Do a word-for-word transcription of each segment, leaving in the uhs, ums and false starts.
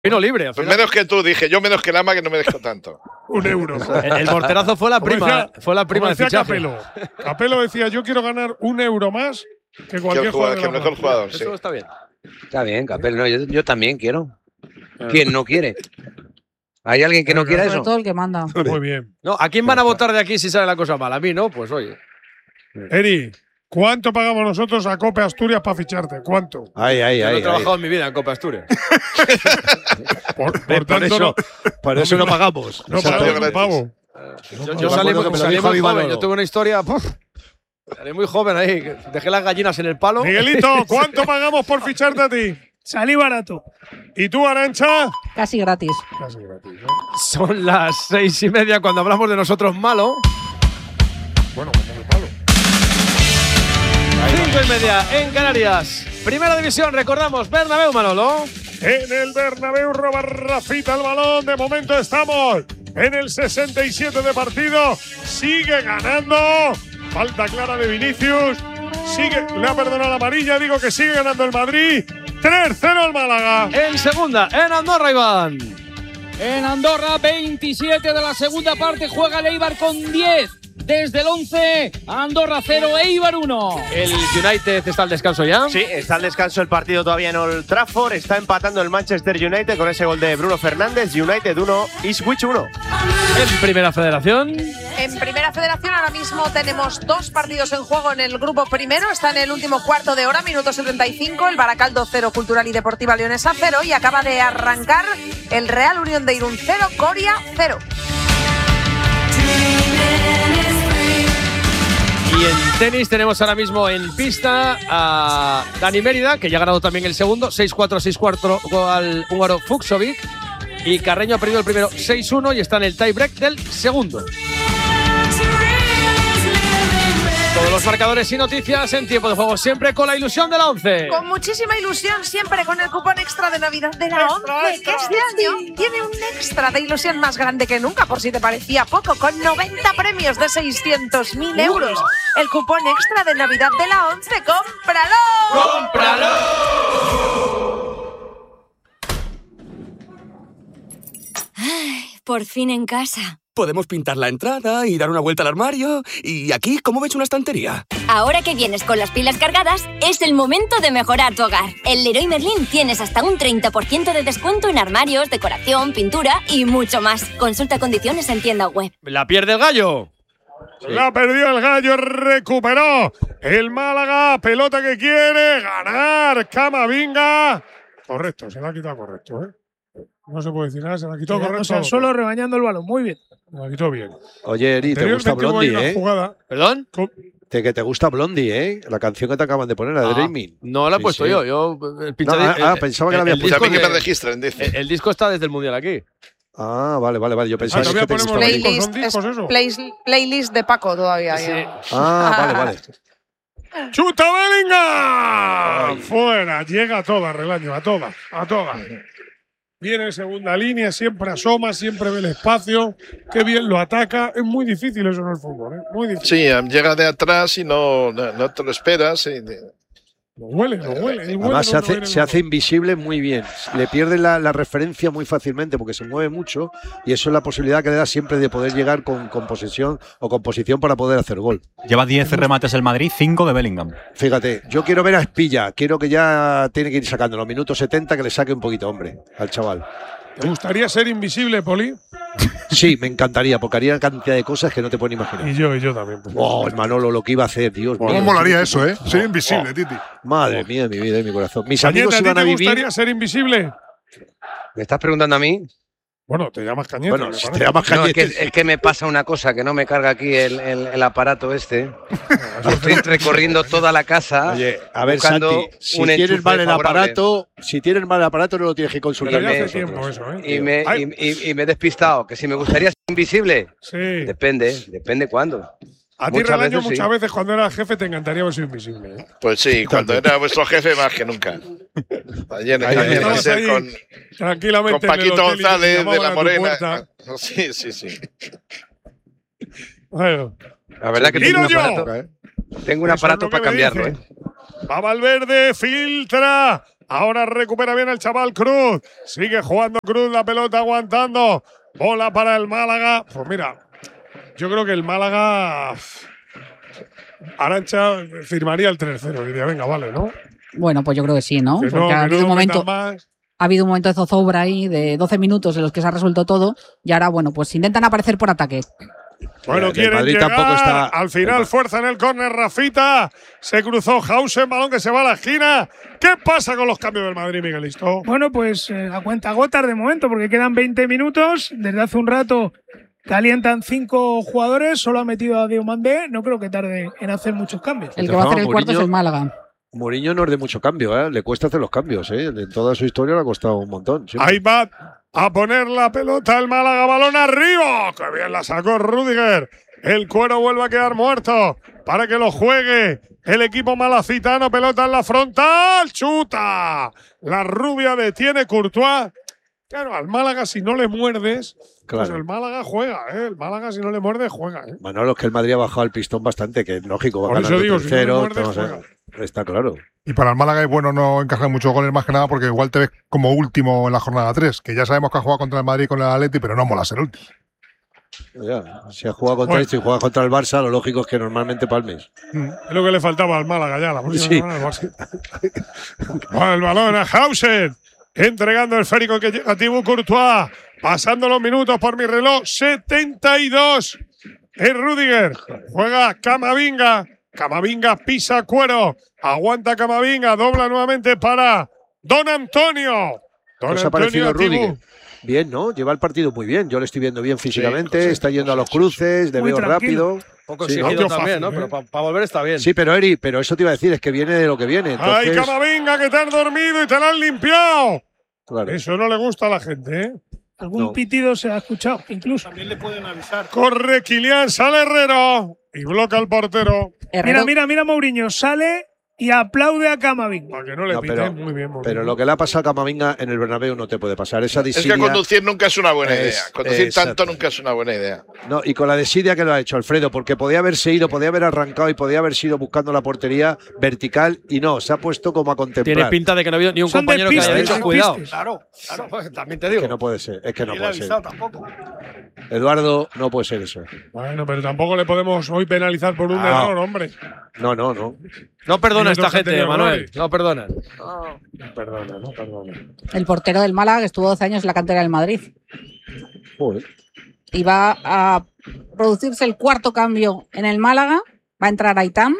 Vino libre. Pues menos que tú, dije. Yo menos que Lama, que no merezco tanto. Un euro. El, el morterazo fue la prima. Decía, fue la prima de fichaje. Capello. Capello decía, yo quiero ganar un euro más que cualquier que jugador. jugador. Que mejor jugador, Eso sí. está bien. Está bien, Capello. No, yo, yo también quiero. ¿Quién no quiere? ¿Hay alguien que no quiera Sobre eso? todo el que manda. Muy bien. No, ¿a quién van a votar de aquí si sale la cosa mal? A mí no, pues oye. Eri, ¿cuánto pagamos nosotros a Cope Asturias para ficharte? ¿Cuánto? Ay, ay, Yo ay. no he ay. trabajado en mi vida en Copa Asturias. Por, Eh, por por tanto, eso, no, por eso no pagamos. no Exacto. pagamos un pavo. Yo, me yo salí, acuerdo que me lo salí dijo muy mi joven. Manolo. Yo tuve una historia. Puf, salí muy joven ahí. Dejé las gallinas en el palo. Miguelito, ¿cuánto pagamos por ficharte a ti? Salí barato. ¿Y tú, Arantxa? Casi gratis. Casi gratis, ¿no? Son las seis y media cuando hablamos de nosotros malo. Bueno, como el palo. Cinco y media en Canarias. Primera división, recordamos, Bernabéu, Manolo. En el Bernabéu roba Rafita el balón. De momento estamos en el sesenta y siete de partido. Sigue ganando. Falta clara de Vinicius. Sigue, le ha perdonado la amarilla. Digo que sigue ganando el Madrid. tres cero el Málaga. En segunda, en Andorra, Iván. En Andorra, veintisiete de la segunda parte, juega el Eibar con diez. Desde el once, Andorra cero, Eibar uno. El United está al descanso ya. Sí, está al descanso el partido todavía en Old Trafford. Está empatando el Manchester United con ese gol de Bruno Fernández. United uno, Ipswich uno. En Primera Federación. En Primera Federación ahora mismo tenemos dos partidos en juego en el grupo primero. Está en el último cuarto de hora, minuto setenta y cinco. El Baracaldo cero, Cultural y Deportiva Leonesa cero. Y acaba de arrancar el Real Unión de Irún cero, Coria cero. Y en tenis tenemos ahora mismo en pista a Dani Mérida, que ya ha ganado también el segundo, seis cuatro, seis cuatro al húngaro Fucsovic. Y Carreño ha perdido el primero seis uno y está en el tiebreak del segundo. Todos los marcadores y noticias en tiempo de juego, siempre con la ilusión de la once. Con muchísima ilusión, siempre con el cupón extra de Navidad de la once, que este año tiene un extra de ilusión más grande que nunca, por si te parecía poco, con noventa premios de seiscientos mil euros. El cupón extra de Navidad de la once, ¡cómpralo! ¡Cómpralo! Ay, por fin en casa. Podemos pintar la entrada y dar una vuelta al armario. Y aquí, ¿cómo ves una estantería? Ahora que vienes con las pilas cargadas, es el momento de mejorar tu hogar. En Leroy Merlin tienes hasta un treinta por ciento de descuento en armarios, decoración, pintura y mucho más. Consulta condiciones en tienda web. La pierde el Gallo. Sí. La perdió el Gallo, recuperó el Málaga. Pelota que quiere ganar. Camavinga. Correcto, se la ha quitado correcto, ¿eh? No se puede decir nada, se la quitó correcto. O sea, solo rebañando el balón, muy bien. Se la quitó bien. Oye, Eri, ¿te gusta Blondie, eh? Jugada. ¿Perdón? Te, que te gusta Blondie, ¿eh? La canción que te acaban de poner, la de ah, Dreaming. No la he sí, puesto sí. yo. yo el no, ah, ah, pensaba que la había puesto. También que me registren, dice. El, el disco está desde el Mundial aquí. Ah, vale, vale, vale. Yo pensaba ah, que te ponemos playlist, ¿Son discos, eso? playlist, playlist de Paco todavía. Sí. Ah, vale, vale. ¡Chuta Bellingham! Fuera, llega a todas, Relaño, a todas, a todas. Viene en segunda línea, siempre asoma, siempre ve el espacio. Qué bien lo ataca. Es muy difícil eso en el fútbol, ¿eh? Muy difícil. Sí, llega de atrás y no, no, no te lo esperas. Y Lo huele, lo huele. huele Además, se hace, huele, se hace invisible muy bien. Le pierde la, la referencia muy fácilmente porque se mueve mucho y eso es la posibilidad que le da siempre de poder llegar con, con posesión o con posición para poder hacer gol. Lleva diez remates el Madrid, cinco de Bellingham. Fíjate, yo quiero ver a Espilla. Quiero que ya tiene que ir sacando los minutos setenta, que le saque un poquito, hombre, al chaval. ¿Te gustaría ser invisible, Poli? Sí, me encantaría, porque haría cantidad de cosas que no te pueden imaginar. Y yo, y yo también. Pues. Oh, el Manolo, lo que iba a hacer, Dios mío. ¿Cómo molaría eso, eh? Ser invisible, oh. Titi. Madre oh. mía, de mi vida y mi corazón. Mis Cañete, amigos iban a, ¿a ti te vivir. gustaría ser invisible? ¿Me estás preguntando a mí? Bueno, te llamas Cañete. Bueno, si te llamas Cañete. No, es, que, es que me pasa una cosa, que no me carga aquí el, el, el aparato este. Estoy recorriendo toda la casa. Oye, a ver, Santi, si tienes mal el aparato, si tienes mal el aparato no lo tienes que consultar. Pero ya hace tiempo eso, ¿eh? Y me, y, y, y me he despistado, que si me gustaría ser invisible. Sí. Depende, depende cuándo. A ti, muchas Relaño, veces, muchas sí. veces cuando eras jefe te encantaría ver ser invisible. ¿eh? Pues sí, cuando era vuestro jefe más que nunca. Ayer en el ser con, tranquilamente con Paquito González de la Morena. Sí, sí, sí. Bueno. La verdad que tengo un aparato, tengo un aparato para cambiarlo. ¿eh? Va Valverde, filtra Ahora recupera bien el chaval Cruz. Sigue jugando Cruz, la pelota aguantando. Bola para el Málaga. Pues mira, yo creo que el Málaga… Arantxa firmaría el tres cero. Diría, venga, vale, ¿no? Bueno, pues yo creo que sí, ¿no? Que Porque no, ha, que habido no un momento, más. ha habido un momento de zozobra ahí de doce minutos en los que se ha resuelto todo y ahora, bueno, pues intentan aparecer por ataque. Bueno, el quieren Madrid llegar. tampoco está- Al final, fuerza en el córner, Rafita. Se cruzó Hausen, balón que se va a la esquina. ¿Qué pasa con los cambios del Madrid, Miguelito? Bueno, pues eh, a cuenta gotas de momento, porque quedan veinte minutos. Desde hace un rato calientan cinco jugadores. Solo ha metido a Diomandé. No creo que tarde en hacer muchos cambios. El que va a hacer el cuarto es el Málaga. Mourinho no es de mucho cambio, ¿eh? Le cuesta hacer los cambios, ¿eh? En toda su historia le ha costado un montón. siempre. Ahí va a poner la pelota el Málaga, balón arriba. ¡Qué bien la sacó Rüdiger! El cuero vuelve a quedar muerto para que lo juegue el equipo malacitano. Pelota en la frontal. ¡Chuta! La rubia detiene Courtois. Claro, al Málaga si no le muerdes, Claro. pues el Málaga juega, ¿eh? El Málaga si no le muerdes, juega, ¿eh? Manolo, es que el Madrid ha bajado el pistón bastante, que es lógico, va Por eso ganando digo, si no le tercero. muerdes, estamos juega. a- está claro. Y para el Málaga es bueno no encajar muchos goles más que nada porque igual te ves como último en la jornada tres, que ya sabemos que ha jugado contra el Madrid y con el Atleti, pero no mola ser último. Ya, si ha jugado contra Bueno. esto y juega contra el Barça, lo lógico es que normalmente palmes. Es lo que le faltaba al Málaga ya, la próxima Sí. semana, el Barça. Bueno, el balón a Hausen. Entregando el esférico que llega a Thibaut Courtois. Pasando los minutos por mi reloj. setenta y dos. Es Rüdiger. Juega Camavinga. Camavinga pisa cuero. Aguanta Camavinga. Dobla nuevamente para Don Antonio. Don ¿Os ha parecido a Thibaut. Rüdiger? Bien, ¿no? Lleva el partido muy bien. Yo le estoy viendo bien físicamente, está yendo a los cruces, le Muy veo tranquilo. rápido. Poco Sí, exigido ¿no? también, Fácil, ¿no? ¿eh? Pero para volver está bien. Sí, pero Eri, pero eso te iba a decir, es que viene de lo que viene. ¡Ay, Entonces, Camavinga, que te has dormido y te la han limpiado! claro. Eso no le gusta a la gente, ¿eh? Algún No. pitido se ha escuchado, incluso. También le pueden avisar. Corre Kylian, sale Herrero y bloca al portero. Mira, mira, mira, Mourinho sale y aplaude a Camavinga. Para que no le No, piten, pero, muy bien. Muy pero bien. lo que le ha pasado a Camavinga en el Bernabéu no te puede pasar. Esa Es que disidia, conducir nunca es una buena Es- idea. Conducir exacto. tanto nunca es una buena idea. no, y con la desidia que lo ha hecho Alfredo, porque podía haberse ido, podía haber arrancado y podía haber sido buscando la portería vertical y no, se ha puesto como a contemplar. Tiene pinta de que no ha habido ni un Son compañero que haya despistes, dicho cuidado. despistes. Claro, claro, pues, también te Es digo. que no puede ser, es que no Ni le ha puede ser. avisado tampoco. Eduardo, no puede ser eso. Bueno, pero tampoco le podemos hoy penalizar por un Ah. error, hombre. No, no, no. No perdona a esta Minutos que gente, tenía Manuel. Rodri. No perdona. No perdona, no perdona. El portero del Málaga, que estuvo doce años en la cantera del Madrid. Joder. Y va a producirse el cuarto cambio en el Málaga. Va a entrar Aitam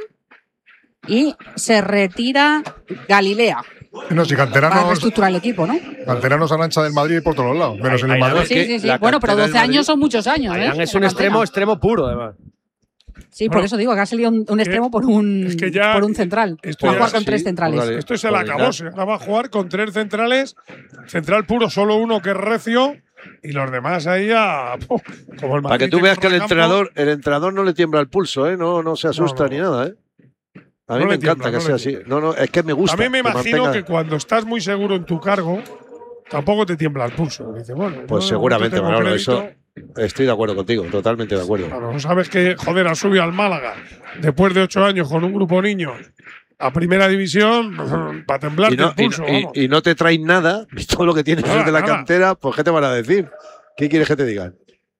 y se retira Galilea. No, si Para canteranos, reestructurar el equipo, ¿no? canteranos Arancha del Madrid por todos los lados, menos en el Madrid. Sí, sí, sí. Bueno, pero doce años son muchos años, ¿eh? Ayan es En un la extremo, cantera. extremo puro, además. Sí, por Bueno, eso digo que ha salido un, un extremo por un, es que ya- por un central. esto Va a ya- jugar con sí, tres centrales. vale. Esto es el Pues acabó. ya. Ahora va a jugar con tres centrales. Central puro, solo uno que es recio. Y los demás ahí a. ¡puf! Como el Para que Madrid tú veas que el corre campo. entrenador, el entrenador no le tiembla el pulso, ¿eh? No, no se asusta No, no. ni nada, ¿eh? A mí No me le encanta tiembla, que no sea le así. tiembla. No, no, es que me gusta. A mí me que imagino mantenga- que cuando estás muy seguro en tu cargo, tampoco te tiembla el pulso. Dice, bueno, Pues yo seguramente, tengo Manolo, crédito. eso estoy de acuerdo contigo, totalmente de acuerdo. Claro, sabes que, joder, ha subido al Málaga después de ocho años con un grupo niños a primera división para temblarte Y no, el pulso. y- y- vamos. y no te traen nada, todo lo que tienes Nada, desde la nada. cantera, pues ¿qué te van a decir? ¿Qué quieres que te digan?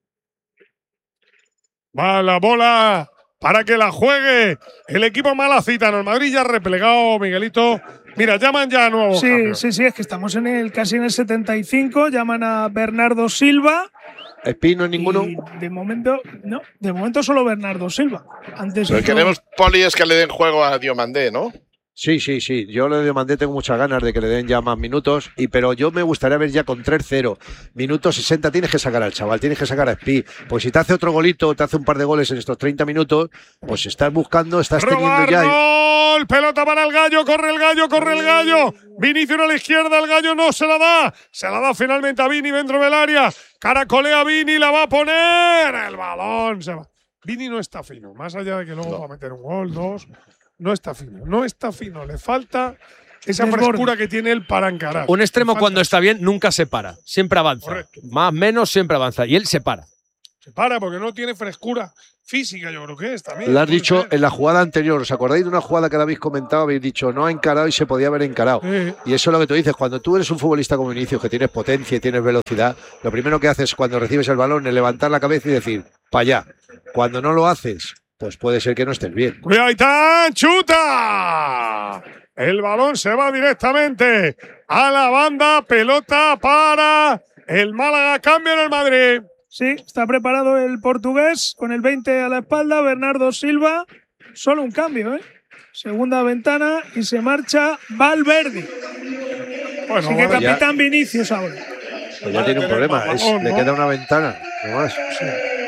Va la bola para que la juegue el equipo malacitano. El Madrid ya ha replegado, Miguelito. Mira, llaman ya a nuevos Sí, cambios. sí, sí, es que estamos en el casi en el setenta y cinco. Llaman a Bernardo Silva. ¿Espino en ninguno? Y de momento, no, de momento solo Bernardo Silva. Antes Lo que hizo- queremos, Poli, es que le den juego a Diomandé, ¿no? Sí, sí, sí. Yo le demandé, tengo muchas ganas de que le den ya más minutos, y pero yo me gustaría ver ya con tres cero, minutos sesenta, tienes que sacar al chaval, tienes que sacar a Spi. Pues si te hace otro golito, te hace un par de goles en estos treinta minutos, pues estás buscando, estás Roba teniendo ya… Arnold, pelota para el gallo, corre el gallo, corre el gallo. Vinicius a la izquierda, el gallo no se la da. Se la da finalmente a Vini dentro del área. Caracolea Vini, la va a poner. El balón se va. Vini no está fino, más allá de que luego va a meter un gol, dos. No está fino, no está fino. Le falta esa Desborde. frescura que tiene él para encarar. Un extremo Le falta cuando está bien nunca se para, siempre avanza. Correcto. Más menos siempre avanza y él se para. Se para porque no tiene frescura física, yo creo que es también. Lo has dicho en la jugada anterior. ¿Os acordáis de una jugada que la habéis comentado? Habéis dicho, no ha encarado y se podía haber encarado. Sí. Y eso es lo que tú dices. Cuando tú eres un futbolista como Vinicius, que tienes potencia y tienes velocidad, lo primero que haces cuando recibes el balón es levantar la cabeza y decir, para allá. Cuando no lo haces, pues puede ser que no estés bien. ¡Cuidado, Aitán! ¡Chuta! El balón se va directamente a la banda. Pelota para el Málaga. Cambio en el Madrid. Sí, está preparado el portugués con el veinte a la espalda, Bernardo Silva. Solo un cambio, ¿eh? Segunda ventana y se marcha Valverde. Bueno, Así que bueno, capitán ya, Vinicius ahora. Pues ya tiene un problema, es, balón, le ¿no? queda una ventana, no más. Sí.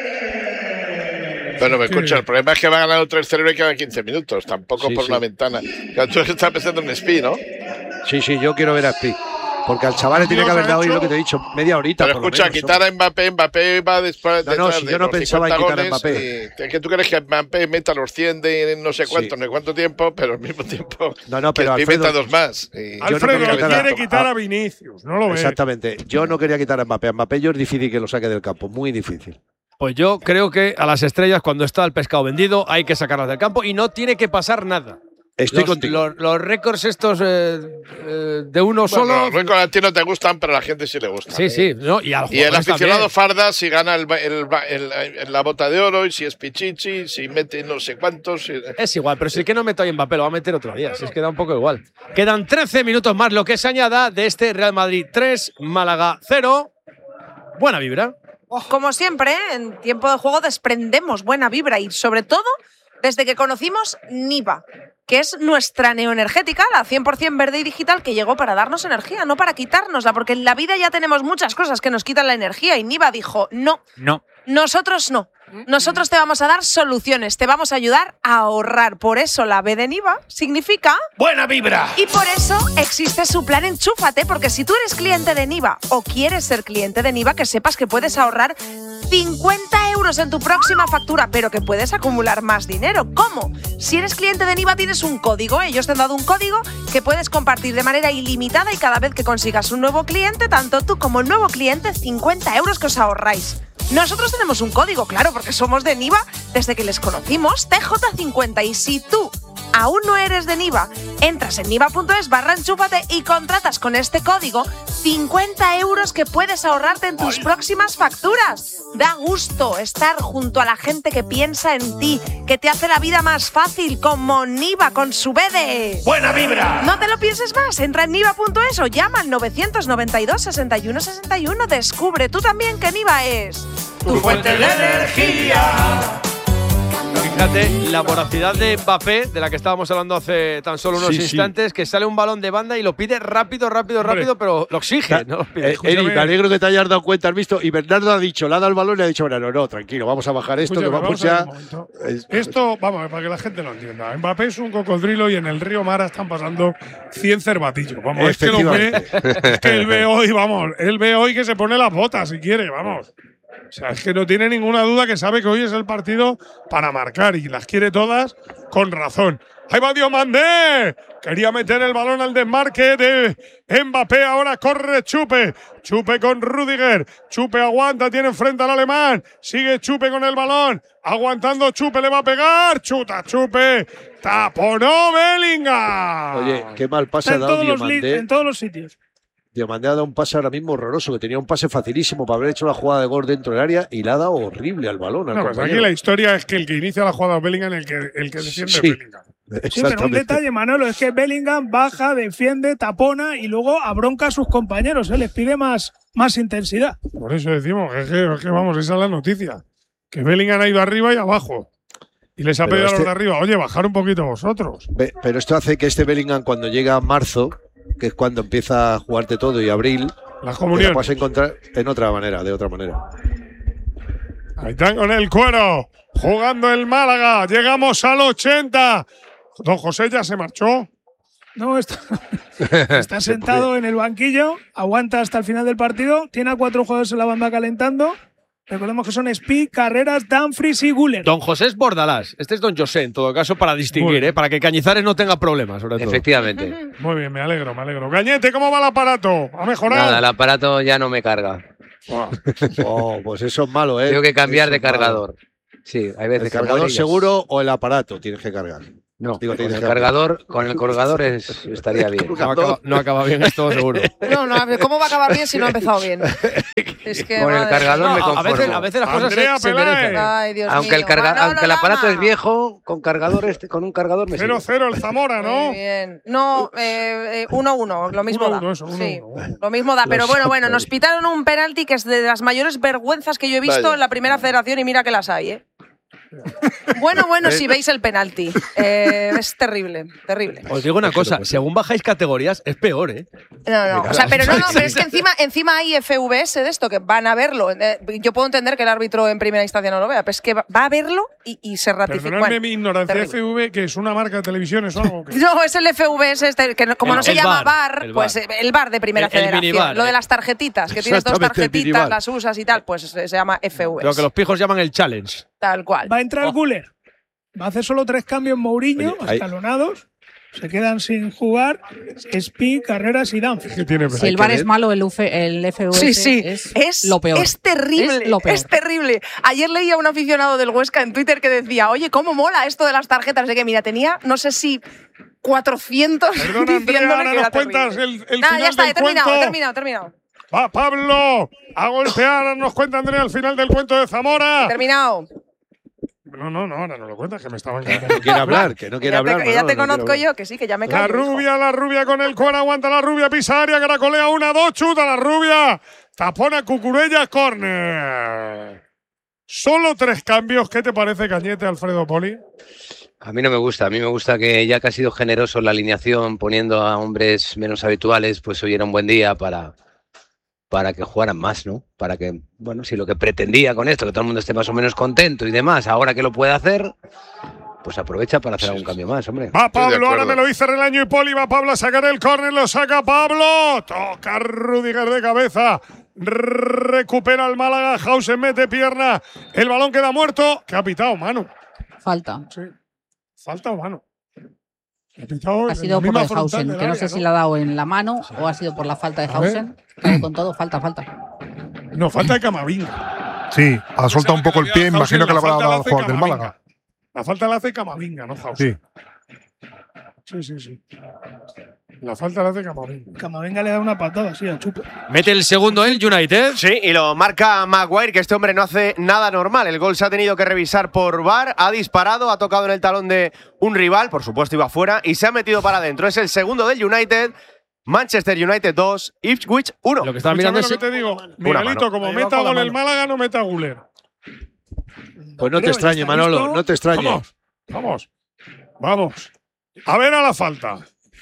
Bueno, me escucha, el problema es que va a ganar el tres cero y quedan quince minutos, tampoco Sí, por sí. una ventana. Ya tú estás pensando en Spi, ¿no? Sí, sí, yo quiero ver a Spi. Porque al chaval le tiene que haber dado hoy lo que te he dicho, media horita. Pero por lo escucha, menos, quitar a Mbappé, Mbappé va después No, de no, si yo no pensaba en quitar a Mbappé. Y, es que tú crees que Mbappé meta los cien de no sé cuánto, Sí. no sé cuánto tiempo, pero al mismo tiempo No, no, pero que Spi Alfredo, meta dos más. Y- no Alfredo quería quitar a- quiere quitar a- a Vinicius, no lo ves. Exactamente. Yo no quería quitar a Mbappé. A Mbappé yo es difícil que lo saque del campo, muy difícil. Pues yo creo que a las estrellas, cuando está el pescado vendido, hay que sacarlas del campo y no tiene que pasar nada. Estoy los, contigo. Los, los récords estos eh, eh, de uno Bueno, solo. los récords a ti no te gustan, pero a la gente sí le gusta. Sí, sí. ¿no? Y, al Y el jugador aficionado también. farda si gana el, el- el- el- la bota de oro y si es Pichichi, si mete no sé cuántos. si- Es igual, pero si el que no meto ahí Mbappé lo va a meter otro día. Si es que da un poco igual. Quedan trece minutos más lo que se añada de este Real Madrid tres, Málaga cero. Buena vibra. Como siempre, en tiempo de juego desprendemos buena vibra y sobre todo desde que conocimos Niva, que es nuestra neoenergética, la cien por cien verde y digital que llegó para darnos energía, no para quitárnosla, porque en la vida ya tenemos muchas cosas que nos quitan la energía y Niva dijo, no, No. nosotros no. Nosotros te vamos a dar soluciones, te vamos a ayudar a ahorrar. Por eso la B de Niva significa ¡Buena vibra! y por eso existe su plan Enchúfate, porque si tú eres cliente de Niva o quieres ser cliente de Niva, que sepas que puedes ahorrar cincuenta euros en tu próxima factura, pero que puedes acumular más dinero. ¿Cómo? Si eres cliente de Niva tienes un código, ellos te han dado un código que puedes compartir de manera ilimitada y cada vez que consigas un nuevo cliente, tanto tú como el nuevo cliente, cincuenta euros que os ahorráis. Nosotros tenemos un código, claro, porque somos de Niva desde que les conocimos, T J cincuenta, y si tú aún no eres de Niva, entras en niva.es barra enchúfate y contratas con este código cincuenta euros que puedes ahorrarte en tus próximas facturas. Da gusto estar junto a la gente que piensa en ti, que te hace la vida más fácil, como Niva con su B de… ¡Buena vibra! No te lo pienses más, entra en niva.es o llama al novecientos noventa y dos, sesenta y uno sesenta y uno. Descubre tú también que Niva es Tu fuente de energía. Fíjate, la voracidad de Mbappé, de la que estábamos hablando hace tan solo unos Sí, sí. instantes, que sale un balón de banda y lo pide rápido, rápido, Hombre. rápido, pero lo exige, ¿no? Lo pide. Eh, Eri, me alegro que te hayas dado cuenta, has visto. Y Bernardo ha dicho, le ha dado el balón y le ha dicho, bueno, no, no, tranquilo, vamos a bajar esto, Escúchame, que vamos, vamos a ver ya. un momento. Es- Esto, vamos, para que la gente lo entienda. Mbappé es un cocodrilo y en el río Mara están pasando cien cervatillos. Vamos, es que lo ve, es que él ve hoy, vamos, él ve hoy que se pone las botas si quiere, vamos. O sea, es que no tiene ninguna duda que sabe que hoy es el partido para marcar y las quiere todas con razón. ¡Ahí va Diomandé! Quería meter el balón al desmarque de Mbappé. Ahora corre Chupe. Chupe con Rudiger. Chupe aguanta, tiene enfrente al alemán. Sigue Chupe con el balón. Aguantando Chupe, le va a pegar. Chuta Chupe. Taponó Bellingham. Oye, qué mal pase Está ha en dado todos, los li- Diomandé. en todos los sitios. Diomandé ha dado un pase ahora mismo horroroso, que tenía un pase facilísimo para haber hecho la jugada de gol dentro del área y le ha dado horrible al balón. Al No, pues aquí compañero. la historia es que el que inicia la jugada es Bellingham, el que, el que defiende Sí. es Bellingham. Sí, pero un Exactamente. detalle, Manolo, es que Bellingham baja, defiende, tapona y luego abronca a sus compañeros, ¿eh? Les pide más, más intensidad. Por eso decimos que, que, que, vamos, esa es la noticia. Que Bellingham ha ido arriba y abajo. Y les ha Pero pedido a los este- de arriba, oye, bajar un poquito vosotros. Ve- Pero esto hace que este Bellingham, cuando llega a marzo, que es cuando empieza a jugarte todo, y abril, La te comunión. la puedes encontrar en otra manera, de otra manera. Ahí están con el cuero. Jugando el Málaga. Llegamos al ochenta. Don José ya se marchó. No, está, está sentado en el banquillo, aguanta hasta el final del partido, tiene a cuatro jugadores en la banda calentando. Recordemos que son Spi, Carreras, Dumfries y Guller. Don José es Bordalás. Este es Don José, en todo caso, para distinguir, Bueno. ¿eh? Para que Cañizares no tenga problemas, sobre todo. Efectivamente. Muy bien, me alegro, me alegro. Gañete, ¿cómo va el aparato? ¿Ha mejorado? Nada, el aparato ya no me carga. Oh, pues eso es malo, ¿eh? Tengo que cambiar Eso de es malo. cargador. Sí, hay veces ¿El que cargador morillas. seguro o el aparato tienes que cargar? No, Digo, con tienes el que cargador, con el colgador es, estaría bien. No acaba, no acaba bien esto, seguro. No, no, ¿cómo va a acabar bien si no ha empezado bien? Es que, Con el madre cargador mía. me No, a conformo. veces, a veces las cosas Andrea se, se Peláez. merecen. Ay, Dios Aunque, mío. el, carga- Manolo aunque el aparato Lama. es viejo, con cargador este, con un cargador me cero sirve. cero el Zamora, ¿no? Muy bien. No, eh, uno uno, lo mismo Uno, da. uno, eso, uno, sí, uno. lo mismo da. Pero Los bueno, bueno, nos Santos. pitaron un penalti que es de las mayores vergüenzas que yo he visto Vaya. en la primera federación y mira que las hay, ¿eh? Bueno, bueno, si veis el penalti. Eh, es terrible, terrible. Os digo una cosa, según bajáis categorías, es peor, ¿eh? No, no, o sea, pero no, no, pero es que encima, encima hay F V S de esto, que van a verlo. Eh, Yo puedo entender que el árbitro en primera instancia no lo vea, pero es que va va a verlo y, y se ratifica. Perdonadme Bueno, mi ignorancia. terrible. F V, que es una marca de televisiones o algo. que- No, es el F V S, este, que no- como El- no se el llama bar, bar, el pues bar. eh, el bar de primera El- el federación. minibar, Lo de eh. las tarjetitas, que tienes dos Exactamente, el tarjetitas, minibar. las usas y tal, pues eh, se llama F V Lo S. que los pijos llaman el challenge. Tal cual. Va a entrar Guller. Va a hacer solo tres cambios Mourinho, Oye, ahí- escalonados. Se quedan sin jugar Spi, Carreras y Danf. que tiene Si el que bar ver. es malo, el, U F, el F V S Sí, sí, es, es, lo peor. es terrible, Es lo peor. es terrible. Ayer leía a un aficionado del Huesca en Twitter que decía, oye, ¿cómo mola esto de las tarjetas? De que, mira, tenía, no sé si cuatrocientos Perdona, Andrea, diciéndole ahora que nos era cuentas terrible. el, el Nada, final ya está, del he terminado, cuento. he terminado, he terminado. Va Pablo a golpear. Ahora nos cuenta Andrea el final del cuento de Zamora. He terminado. No, no, no, ahora no lo cuentas, que me estaban Que no quiere hablar, que no quiere Ya hablar. te, ya Manolo, te no quiere conozco hablar. yo, que sí, que ya me La callo. hijo. rubia, la rubia con el cuero, aguanta la rubia, pisa área, caracolea una, dos, chuta la rubia. Tapona Cucurella, córner. Solo tres cambios. ¿Qué te parece, Cañete, Alfredo Poli? A mí no me gusta, a mí me gusta que ya que ha sido generoso en la alineación poniendo a hombres menos habituales, pues hoy era un buen día para, para que jugaran más, ¿no? Para que, bueno, si lo que pretendía con esto, que todo el mundo esté más o menos contento y demás, ahora que lo puede hacer, pues aprovecha para hacer algún cambio más, hombre. Va Estoy de Pablo, ahora acuerdo. me lo dice Relaño y Poli. Va Pablo a sacar el córner, lo saca Pablo. Toca Rudiger de cabeza. Recupera el Málaga. Hausen mete pierna. El balón queda muerto. ¿Qué ha pitado, mano? Falta. Sí. Falta o mano. Ha pitado Ha en sido la por misma lo de frontal Hausen, del que no área, sé si la ha dado en la mano o ha sido por la falta de A ver. Hausen. Pero con todo, falta, falta. No, falta de Camavinga. Sí, ha soltado un poco el pie, imagino que le habrá dado al jugador del Málaga. La falta la hace Camavinga, no Hausen. Sí. Sí, sí, sí. La falta la hace Camavinga. Camavinga le da una patada así al chupe. Mete el segundo el United. Sí, y lo marca Maguire, que este hombre no hace nada normal. El gol se ha tenido que revisar por V A R, ha disparado, ha tocado en el talón de un rival, por supuesto iba fuera, y se ha metido para adentro. Es el segundo del United. Manchester United dos, Ipswich uno. Lo que estaba mirando Escúchame es. lo que te digo. Miguelito, como Le meta bajo la gol el mano. Málaga, no meta Guller. Pues no te Creo, extrañe, ya está Manolo, listo. no te extrañe. Vamos, vamos, vamos. A ver a la falta.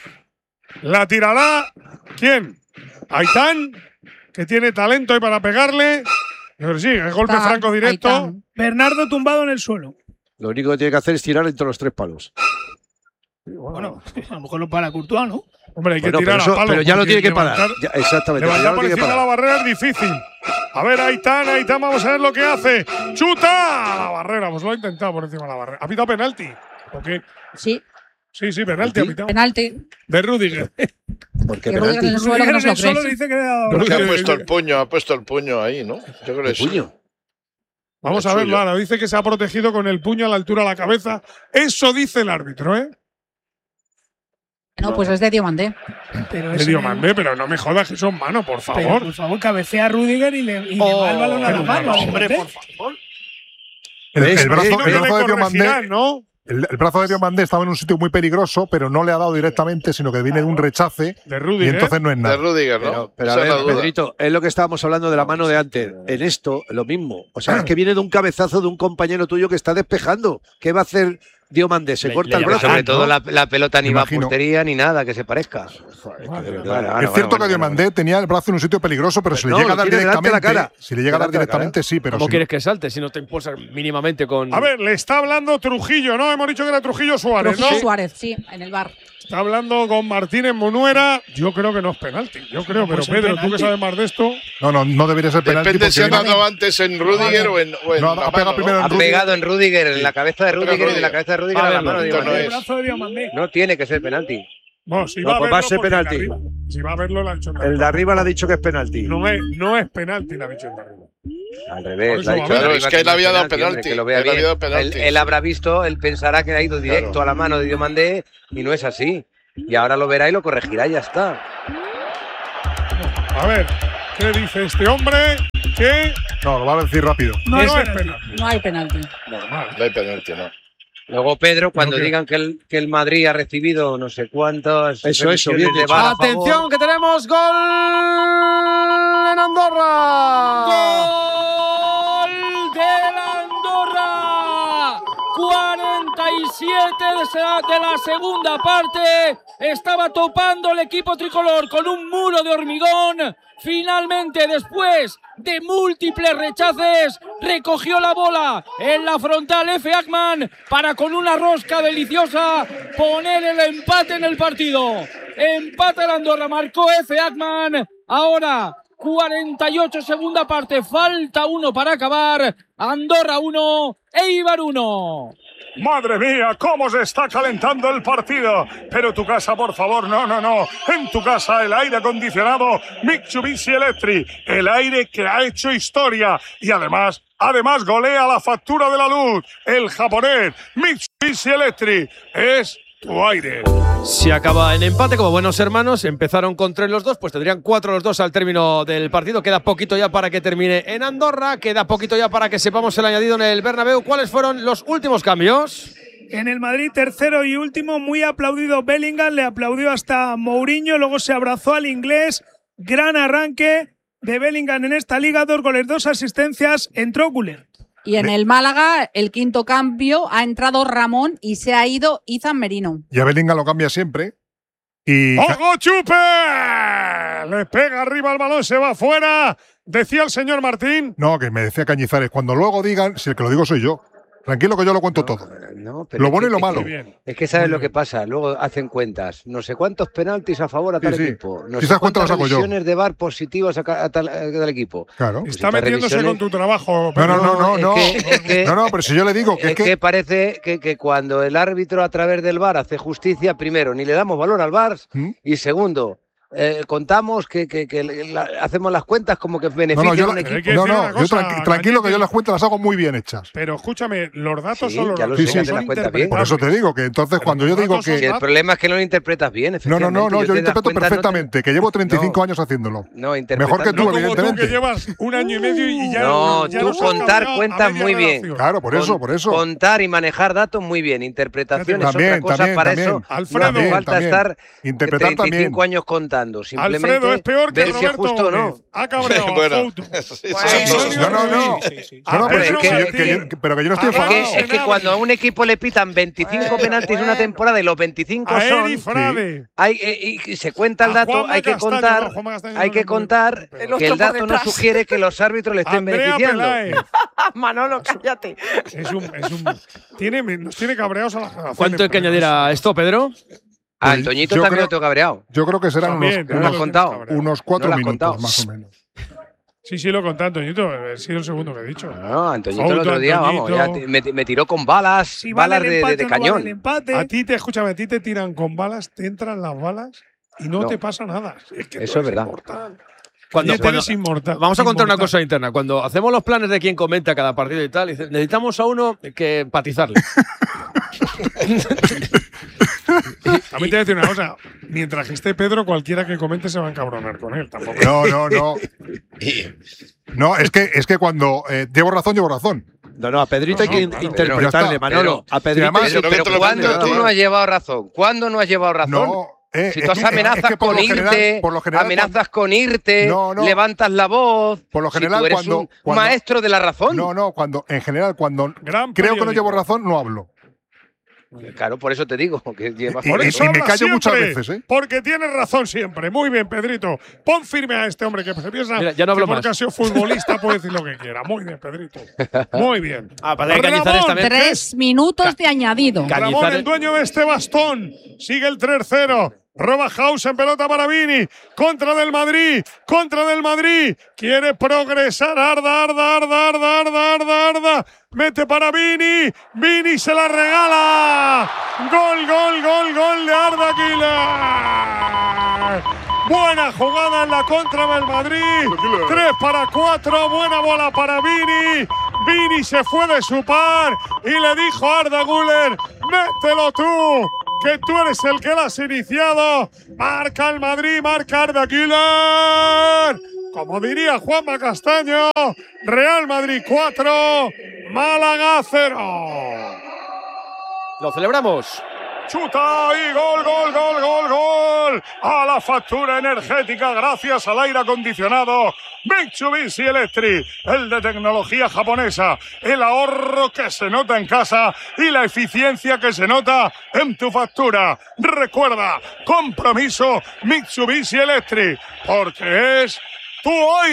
La tirará. ¿Quién? Aitán, que tiene talento ahí para pegarle. Pero sí, el golpe Está franco directo. Aitán. Bernardo tumbado en el suelo. Lo único que tiene que hacer es tirar entre los tres palos. Bueno, a lo mejor lo para Courtois, ¿no? Hombre, hay que Bueno, tirar pero, eso- a palo. pero ya lo porque tiene que parar. levantar- Ya, exactamente, pero ya Levantar lo por tiene que encima de la parar. barrera es difícil. A ver, Aitán, Aitán, vamos a ver lo que hace. ¡Chuta! A la barrera, pues lo ha intentado por encima de la barrera. ¿Ha pitado penalti? ¿O qué? Sí, Sí, sí, penalti ha pitado. penalti. De Rudiger. Porque Que Rudiger en el penalti. suelo que no se lo solo cree. dice que le ha dado- Porque ha puesto el puño, ha puesto el puño ahí, ¿no? Yo creo que ¿El sí. puño? Vamos Es a verlo suyo. ahora. Dice que se ha protegido con el puño a la altura de la cabeza. Eso dice el árbitro, ¿eh? No, pues es de Diomandé. Pero Le ese- dio mandé, pero no me jodas que son manos, por pero, favor. por favor, cabecea a Rudiger y le, y le Oh, va el balón a la pero mano. hombre, ¿eh? por favor. El, ¿Ves? el brazo, ¿Ves? No, el ya brazo le de Diomandé, corregirán, ¿no? el, el brazo de Diomandé estaba en un sitio muy peligroso, pero no le ha dado directamente, sino que viene de un rechace De y Rudiger. entonces no es De nada. Rudiger, ¿no? Pero, pero a Esa es la ver, duda. Pedrito, es lo que estábamos hablando de la mano de antes. En esto, lo mismo. O sea, es que viene de un cabezazo de un compañero tuyo que está despejando. ¿Qué va a hacer Diomandé? Se Le- corta le el llama- brazo. Sobre todo la, la pelota ni va a Imagino. portería ni nada que se parezca. Es cierto que Diomandé tenía el brazo en un sitio peligroso, pero si No, le llega a lo dar tiene delante de la directamente, cara. si le llega a dar Delante de la cara. directamente, sí, pero ¿Cómo si quieres que salte si no te impulsas mínimamente con. A ver, le está hablando Trujillo, ¿no? Hemos dicho que era Trujillo Suárez, Trujillo ¿no? Suárez, sí, en el bar. Está hablando con Martínez Monuera. Yo creo que no es penalti. Yo creo, pero Pues es Pedro, tú penalti. que sabes más de esto. no, no, no debería ser penalti. Depende porque si ha viene- dado antes en Rudiger o en, o en No, ha la pegado mano, primero ¿no? Ha Rudiger. pegado en Rudiger, en la cabeza de Pero Rudiger, y en la Rudiger. cabeza de Rudiger A a la verlo, mano de esto no Diomandé. El es. brazo de Diomandé. No tiene que ser penalti. No, si No, va a pues verlo, va a ser porque penalti. el de arriba- Si va a verlo, le ha dicho El de arriba le ha dicho que es penalti. No es, no es penalti, le ha dicho el de arriba. Al Por revés, eso le ha va dicho a ver. Claro, arriba es que él no había dado hombre, penalti, que lo vea él bien. había dado penalti. Él, él habrá visto, él pensará que ha ido directo Claro. a la mano de Diomandé y no es así. Y ahora lo verá y lo corregirá y ya está. A ver, ¿qué dice este hombre? Que No, lo va a decir rápido. no, es no es penalti. penalti. No hay penalti. Normal. No hay penalti, no. Luego, Pedro, cuando qué? digan que el, que el Madrid ha recibido no sé cuántas Eso, eso, emisiones bien de dicho. VAR a Atención, favor. que tenemos gol en Andorra. ¡Gol del Andorra! cuarenta y siete de la segunda parte. Estaba topando el equipo tricolor con un muro de hormigón. Finalmente, después de múltiples rechaces, recogió la bola en la frontal Efe Akman para, con una rosca deliciosa, poner el empate en el partido. Empata el Andorra, marcó Efe Akman. Ahora, cuarenta y ocho segunda parte, falta uno para acabar. Andorra uno, Eibar uno. Madre mía, cómo se está calentando el partido. Pero tu casa, por favor, no, no, no. En tu casa el aire acondicionado Mitsubishi Electric. El aire que ha hecho historia. Y además, además golea la factura de la luz. El japonés Mitsubishi Electric es tu aire. Si acaba en empate, como buenos hermanos, empezaron con tres los dos, pues tendrían cuatro los dos al término del partido. Queda poquito ya para que termine en Andorra, queda poquito ya para que sepamos el añadido en el Bernabéu. ¿Cuáles fueron los últimos cambios? En el Madrid, tercero y último, muy aplaudido Bellingham, le aplaudió hasta Mourinho, luego se abrazó al inglés. Gran arranque de Bellingham en esta liga, dos goles, dos asistencias, entró Güler. Y en el Málaga, el quinto cambio, ha entrado Ramón y se ha ido Izan Merino. Y a Bellingham lo cambia siempre. Y ¡Ojo, Chupe! Le pega arriba el balón, se va fuera. Decía el señor Martín. no, que me decía Cañizares, cuando luego digan, si el que lo digo soy yo. Tranquilo que yo lo cuento todo. No, pero Lo es bueno que- y lo es malo. que- Bien. Es que sabes lo que pasa, luego hacen cuentas, no sé cuántos penaltis a favor a tal Sí, sí. equipo, no Si sé esas cuentas cuántas las hago yo. revisiones de VAR positivas a, ca- a tal, a tal equipo. Claro. Pues Está estas metiéndose revisiones- con tu trabajo. No, no, no, no, es no. que- es que- No, no, pero si yo le digo que Es es que, que. parece que, que cuando el árbitro a través del VAR hace justicia, primero, ni le damos valor al VAR, ¿Mm? y segundo, eh, contamos que, que- que la- hacemos las cuentas como que No, benefician no, yo a un la- equipo. Hay que no, decir no, una yo cosa, tranqui- tranquilo que Cañete. yo las cuentas las hago muy bien hechas. Pero escúchame, los datos Sí, son los ya lo datos. sé, que son haces las cuentas bien. Por eso te digo que entonces Pero cuando yo los digo datos son que. Si el problema es que no lo interpretas bien, No, no, efectivamente. no, no, yo te das interpreto cuenta, no te- perfectamente, que llevo treinta y cinco No. años haciéndolo. No, Mejor que tú, No como tú, evidentemente. que llevas un año y medio y ya No, ya tú nos has contar cambiado a cuentas media muy bien. relación. Claro, por eso, Con- por eso. Contar y manejar datos muy bien. Interpretación es También, otra cosa. también, Para también. eso Alfredo. no hace También, falta también. estar Interpretar treinta y cinco también. años contando. Simplemente Alfredo es peor que ver si es Roberto justo o Gómez. no. Ha cabreado a Bueno, Fouto. sí, sí, A sí, Antonio sí. No, no, no. Ruiz, No, no, a pero, es Pedro que- que, Martín, que yo, pero que yo no estoy a Es que, enfadado. José es que Navas, cuando a un equipo le pitan veinticinco penaltis en una temporada y los veinticinco a son, Eri Frade. hay, eh, y se cuenta el A dato, Juanma hay que Castaño, contar, no, Juanma Castaño hay no que le puede- contar El que otro el por dato no detrás. sugiere que los árbitros le estén Andrea beneficiando. Peláez. Manolo, cállate. Es un, es un, tiene, nos tiene cabreados a la generación. ¿Cuánto hay que añadir a esto, Pedro? A Antoñito Yo también creo- lo tengo cabreado. Yo creo que serán También, unos, no ¿No lo has lo contado? tienes cabreado. unos cuatro No lo has minutos, contado. más o menos. Sí, sí, lo he contado, Antoñito. Ha sido el segundo que he dicho. No, Antoñito Fouto, el otro día, vamos, ya Antoñito. te- me, me tiró con balas, Si vale balas el de, empate de- de o no vale cañón. el empate. A ti te, escúchame, a ti te tiran con balas, te entran las balas y no, No. te pasa nada. Es que tú Eso es eres verdad. inmortal. Cuando, Oye, cuando- eres inmortal. vamos a contar una Inmortal. cosa interna. Cuando hacemos los planes de quién comenta cada partido y tal, dice, necesitamos a uno que empatizarle. También te voy a decir una cosa. Mientras que esté Pedro, cualquiera que comente se va a encabronar con él. Tampoco. No, no, no. No, es que, es que cuando eh, llevo razón, llevo razón. No, no, a Pedrito hay No, que no, claro. interpretarle, Pero- Manolo. A Pedrito además- hay que Pero, pero interpretarle. ¿cuándo tú no has llevado razón? ¿Cuándo no has lleevado razón? No, eh, Si es tú que- amenazas es que por con lo general- irte, por lo general, amenazas con irte, No, no. levantas la voz. Por lo si general, tú eres cuando- un cuando- maestro de la razón. No, no, cuando, en general, cuando Gran creo que no periódico. llevo razón, no hablo. Claro, por eso te digo que llevas Y- Por y- eso y me habla callo muchas siempre, veces, ¿eh? Porque tienes razón siempre. Muy bien, Pedrito. Pon firme a este hombre que se piensa Mira, ya no hablo que porque más. ha sido futbolista puede decir lo que quiera. Muy bien, Pedrito. Muy bien. Ah, para que Cañizares también. Tres minutos de añadido. Ca- Ramón, Cañizares- el dueño de este bastón. Sigue el tres cero. Roba House en pelota para Vini. Contra del Madrid. Contra del Madrid. Quiere progresar. Arda, Arda, Arda, Arda, Arda, Arda, Arda. Mete para Vini. Vini se la regala. Gol, gol, gol, gol de Arda Güler. Buena jugada en la contra del Madrid. tres para cuatro. Buena bola para Vini. Vini se fue de su par y le dijo a Arda Güler: mételo tú, que tú eres el que lo has iniciado. Marca el Madrid, marca Arda Güler. Como diría Juanma Castaño, Real Madrid cuatro, Málaga cero. Lo celebramos. Chuta y gol, gol, gol, gol, gol. A la factura energética gracias al aire acondicionado Mitsubishi Electric, el de tecnología japonesa, el ahorro que se nota en casa y la eficiencia que se nota en tu factura. Recuerda, compromiso Mitsubishi Electric, porque es tu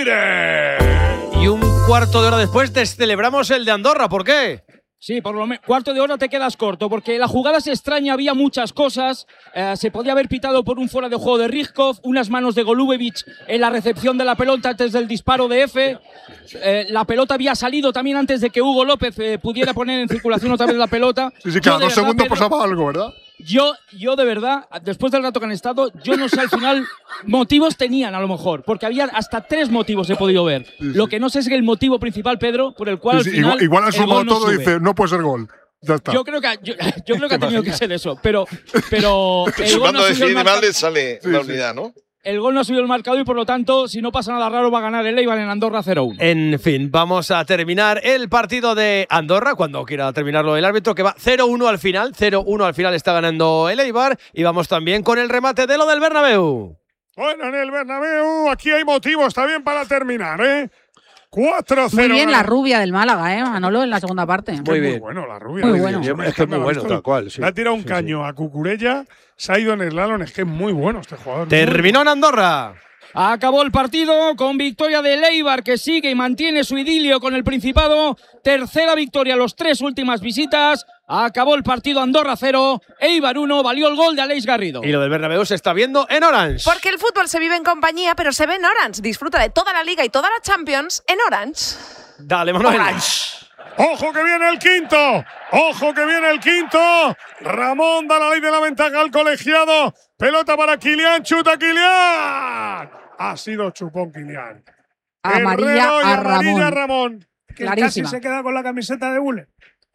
aire. Y un cuarto de hora después descelebramos el de Andorra. ¿Por qué? Sí, por lo menos cuarto de hora te quedas corto, porque la jugada se extraña, había muchas cosas. Eh, se podía haber pitado por un fuera de juego de Rijkov, unas manos de Golubevic en la recepción de la pelota antes del disparo de F. Eh, la pelota había salido también antes de que Hugo López eh, pudiera poner en circulación otra vez la pelota. Sí, sí, cada Yo, dos verdad, segundos Pedro, pasaba algo, ¿verdad? Yo, yo de verdad, después del rato que han estado, yo no sé al final, motivos tenían a lo mejor, porque había hasta tres motivos he podido ver. Sí, sí. Lo que no sé es el motivo principal, Pedro, por el cual sí, sí, al final igual, igual han sumado no todo y sube. dice, no puede ser gol. Ya está. Yo creo que, yo, yo creo que ha tenido que ser eso, pero, pero el gol Cuando no subió el decide mal marca- le sale Sí, la sí. unidad, ¿no? el gol no ha subido el marcador y por lo tanto, si no pasa nada raro, va a ganar el Eibar en Andorra cero uno. En fin, vamos a terminar el partido de Andorra, cuando quiera terminarlo el árbitro, que va cero uno al final. cero uno al final está ganando el Eibar. Y vamos también con el remate de lo del Bernabéu. Bueno, en el Bernabéu, aquí hay motivos también para terminar, ¿eh? cuatro cero. Muy bien la rubia del Málaga, ¿eh? Manolo, en la segunda parte. Es muy bueno la rubia. Muy bueno. Es que es muy bueno, tal cual. Sí. Le ha tirado un Sí, caño a Cucurella, se ha ido en el slalom, es que es muy bueno este jugador. Terminó en Andorra. Acabó el partido con victoria del Eibar, que sigue y mantiene su idilio con el Principado. Tercera victoria en las tres últimas visitas. Acabó el partido Andorra cero, Eibar uno, valió el gol de Aleix Garrido. Y lo del Bernabéu se está viendo en Orange. Porque el fútbol se vive en compañía, pero se ve en Orange. Disfruta de toda la Liga y toda la Champions en Orange. Dale, Manuel. Orange. ¡Ojo que viene el quinto! ¡Ojo que viene el quinto! Ramón da la ley de la ventaja al colegiado. Pelota para Kylian, chuta Kylian. Ha sido chupón Kylian. Amarilla Herrero y a amarilla a Ramón. Ramón. Que casi Clarísima. se queda con la camiseta de Bule.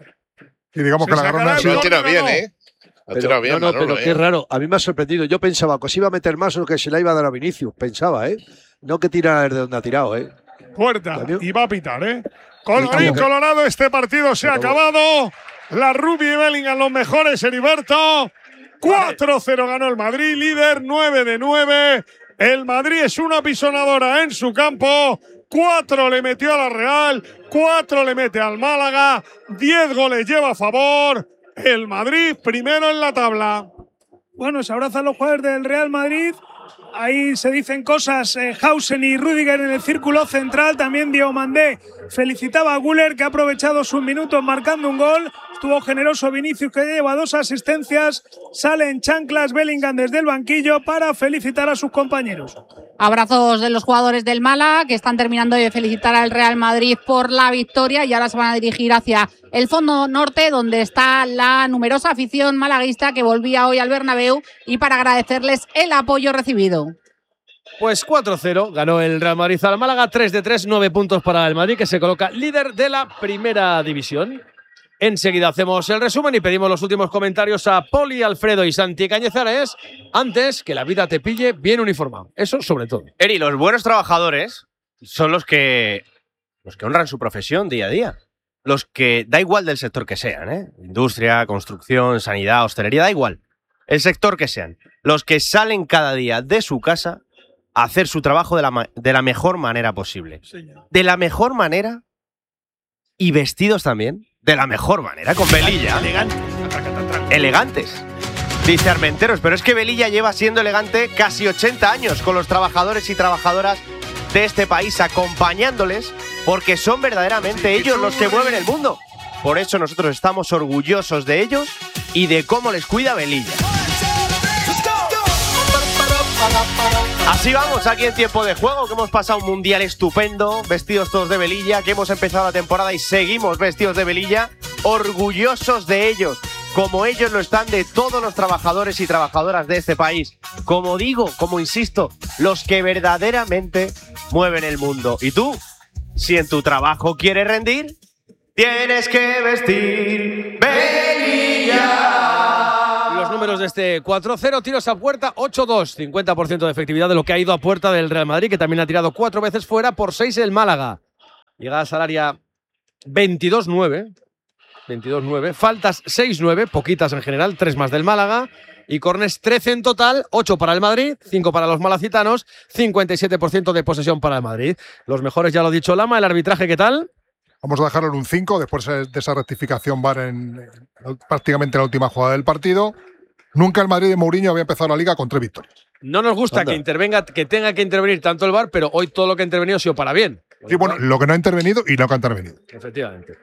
Y digamos Se que la agarró sacará una el Se lo gol, tira pero bien, no. ¿eh? Ha Pero, tirado bien, no, no, Manolo, pero ¿eh? qué raro. A mí me ha sorprendido. Yo pensaba que se iba a meter más o que se la iba a dar a Vinicius. Pensaba, ¿eh? No que tirar de donde ha tirado, ¿eh? Puerta. También. Y va a pitar, ¿eh? Colorín Pero- colorado, este partido se ha Pero- acabado. La Rubi y Bellingham los mejores, Heriberto. cuatro cero ganó el Madrid, líder nueve de nueve. El Madrid es una pisonadora en su campo. cuatro le metió a la Real, cuatro le mete al Málaga, diez goles lleva a favor. El Madrid primero en la tabla. Bueno, se abrazan los jugadores del Real Madrid. Ahí se dicen cosas. Eh, Hausen y Rüdiger en el círculo central. También Diomandé felicitaba a Güler, que ha aprovechado sus minutos marcando un gol. Estuvo generoso Vinicius, que lleva dos asistencias. Sale en chanclas Bellingham desde el banquillo para felicitar a sus compañeros. Abrazos de los jugadores del Málaga, que están terminando de felicitar al Real Madrid por la victoria y ahora se van a dirigir hacia el fondo norte, donde está la numerosa afición malaguista que volvía hoy al Bernabéu, y para agradecerles el apoyo recibido. Pues cuatro cero ganó el Real Madrid al Málaga, tres de tres, nueve puntos para el Madrid, que se coloca líder de la primera división. Enseguida hacemos el resumen y pedimos los últimos comentarios a Poli, Alfredo y Santi Cañizares, antes que la vida te pille bien uniformado. Eso sobre todo. Eri, los buenos trabajadores son los que, los que honran su profesión día a día. Los que, da igual del sector que sean, ¿eh? Industria, construcción, sanidad, hostelería, da igual. El sector que sean. Los que salen cada día de su casa a hacer su trabajo de la, ma- de la mejor manera posible. De la mejor manera y vestidos también de la mejor manera, con Velilla. Elegantes. Dice Armenteros, pero es que Velilla lleva siendo elegante casi ochenta años con los trabajadores y trabajadoras de este país, acompañándoles, porque son verdaderamente ellos los que mueven el mundo. Por eso nosotros estamos orgullosos de ellos y de cómo les cuida Velilla. Así vamos aquí en tiempo de juego, que hemos pasado un mundial estupendo, vestidos todos de velilla, que hemos empezado la temporada y seguimos vestidos de velilla, orgullosos de ellos, como ellos lo están de todos los trabajadores y trabajadoras de este país. Como digo, como insisto, los que verdaderamente mueven el mundo. ¿Y tú? Si en tu trabajo quieres rendir, tienes que vestir velilla. Los números de este cuatro cero, tiros a puerta ocho dos, cincuenta por ciento de efectividad de lo que ha ido a puerta del Real Madrid, que también ha tirado cuatro veces fuera, por seis el Málaga. Llegadas al área veintidós nueve, veintidós nueve, faltas seis nueve, poquitas en general, tres más del Málaga, y corners trece en total, ocho para el Madrid, cinco para los malacitanos, cincuenta y siete por ciento de posesión para el Madrid. Los mejores, ya lo ha dicho Lama, el arbitraje, ¿qué tal? Vamos a dejarlo en un cinco, después de esa rectificación V A R en, en prácticamente la última jugada del partido. Nunca el Madrid de Mourinho había empezado la Liga con tres victorias. No nos gusta Anda. que intervenga, que tenga que intervenir tanto el V A R, pero hoy todo lo que ha intervenido ha sido para bien. Sí, bueno, lo que no ha intervenido y lo que ha intervenido. Efectivamente.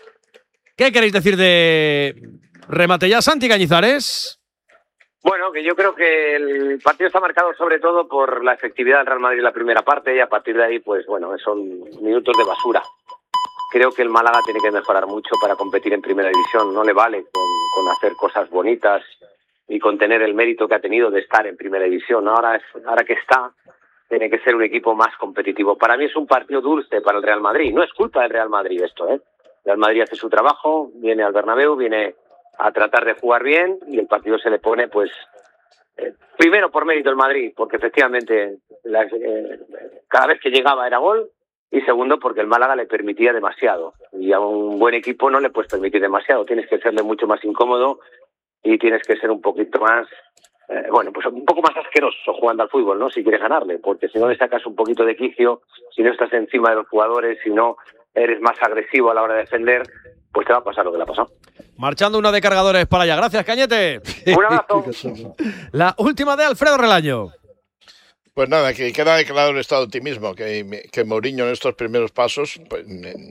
¿Qué queréis decir de remate ya, Santi Cañizares? Bueno, que yo creo que el partido está marcado sobre todo por la efectividad del Real Madrid en la primera parte y a partir de ahí, pues bueno, son minutos de basura. Creo que el Málaga tiene que mejorar mucho para competir en primera división. No le vale con, con hacer cosas bonitas y con tener el mérito que ha tenido de estar en primera división. Ahora, es, ahora que está, tiene que ser un equipo más competitivo. Para mí es un partido dulce para el Real Madrid. No es culpa del Real Madrid esto, ¿eh? El Real Madrid hace su trabajo, viene al Bernabéu, viene a tratar de jugar bien y el partido se le pone, pues, eh, primero por mérito el Madrid, porque efectivamente la, eh, cada vez que llegaba era gol, y segundo porque el Málaga le permitía demasiado. Y a un buen equipo no le puedes permitir demasiado, tienes que serle mucho más incómodo y tienes que ser un poquito más, eh, bueno, pues un poco más asqueroso jugando al fútbol, ¿no? Si quieres ganarle, porque si no le sacas un poquito de quicio, si no estás encima de los jugadores, si no eres más agresivo a la hora de defender, pues te va a pasar lo que le ha pasado. Marchando una de cargadores para allá. Gracias, Cañete. Un abrazo. La última de Alfredo Relaño. Pues nada, que queda declarado el estado de optimismo, que, que Mourinho en estos primeros pasos pues,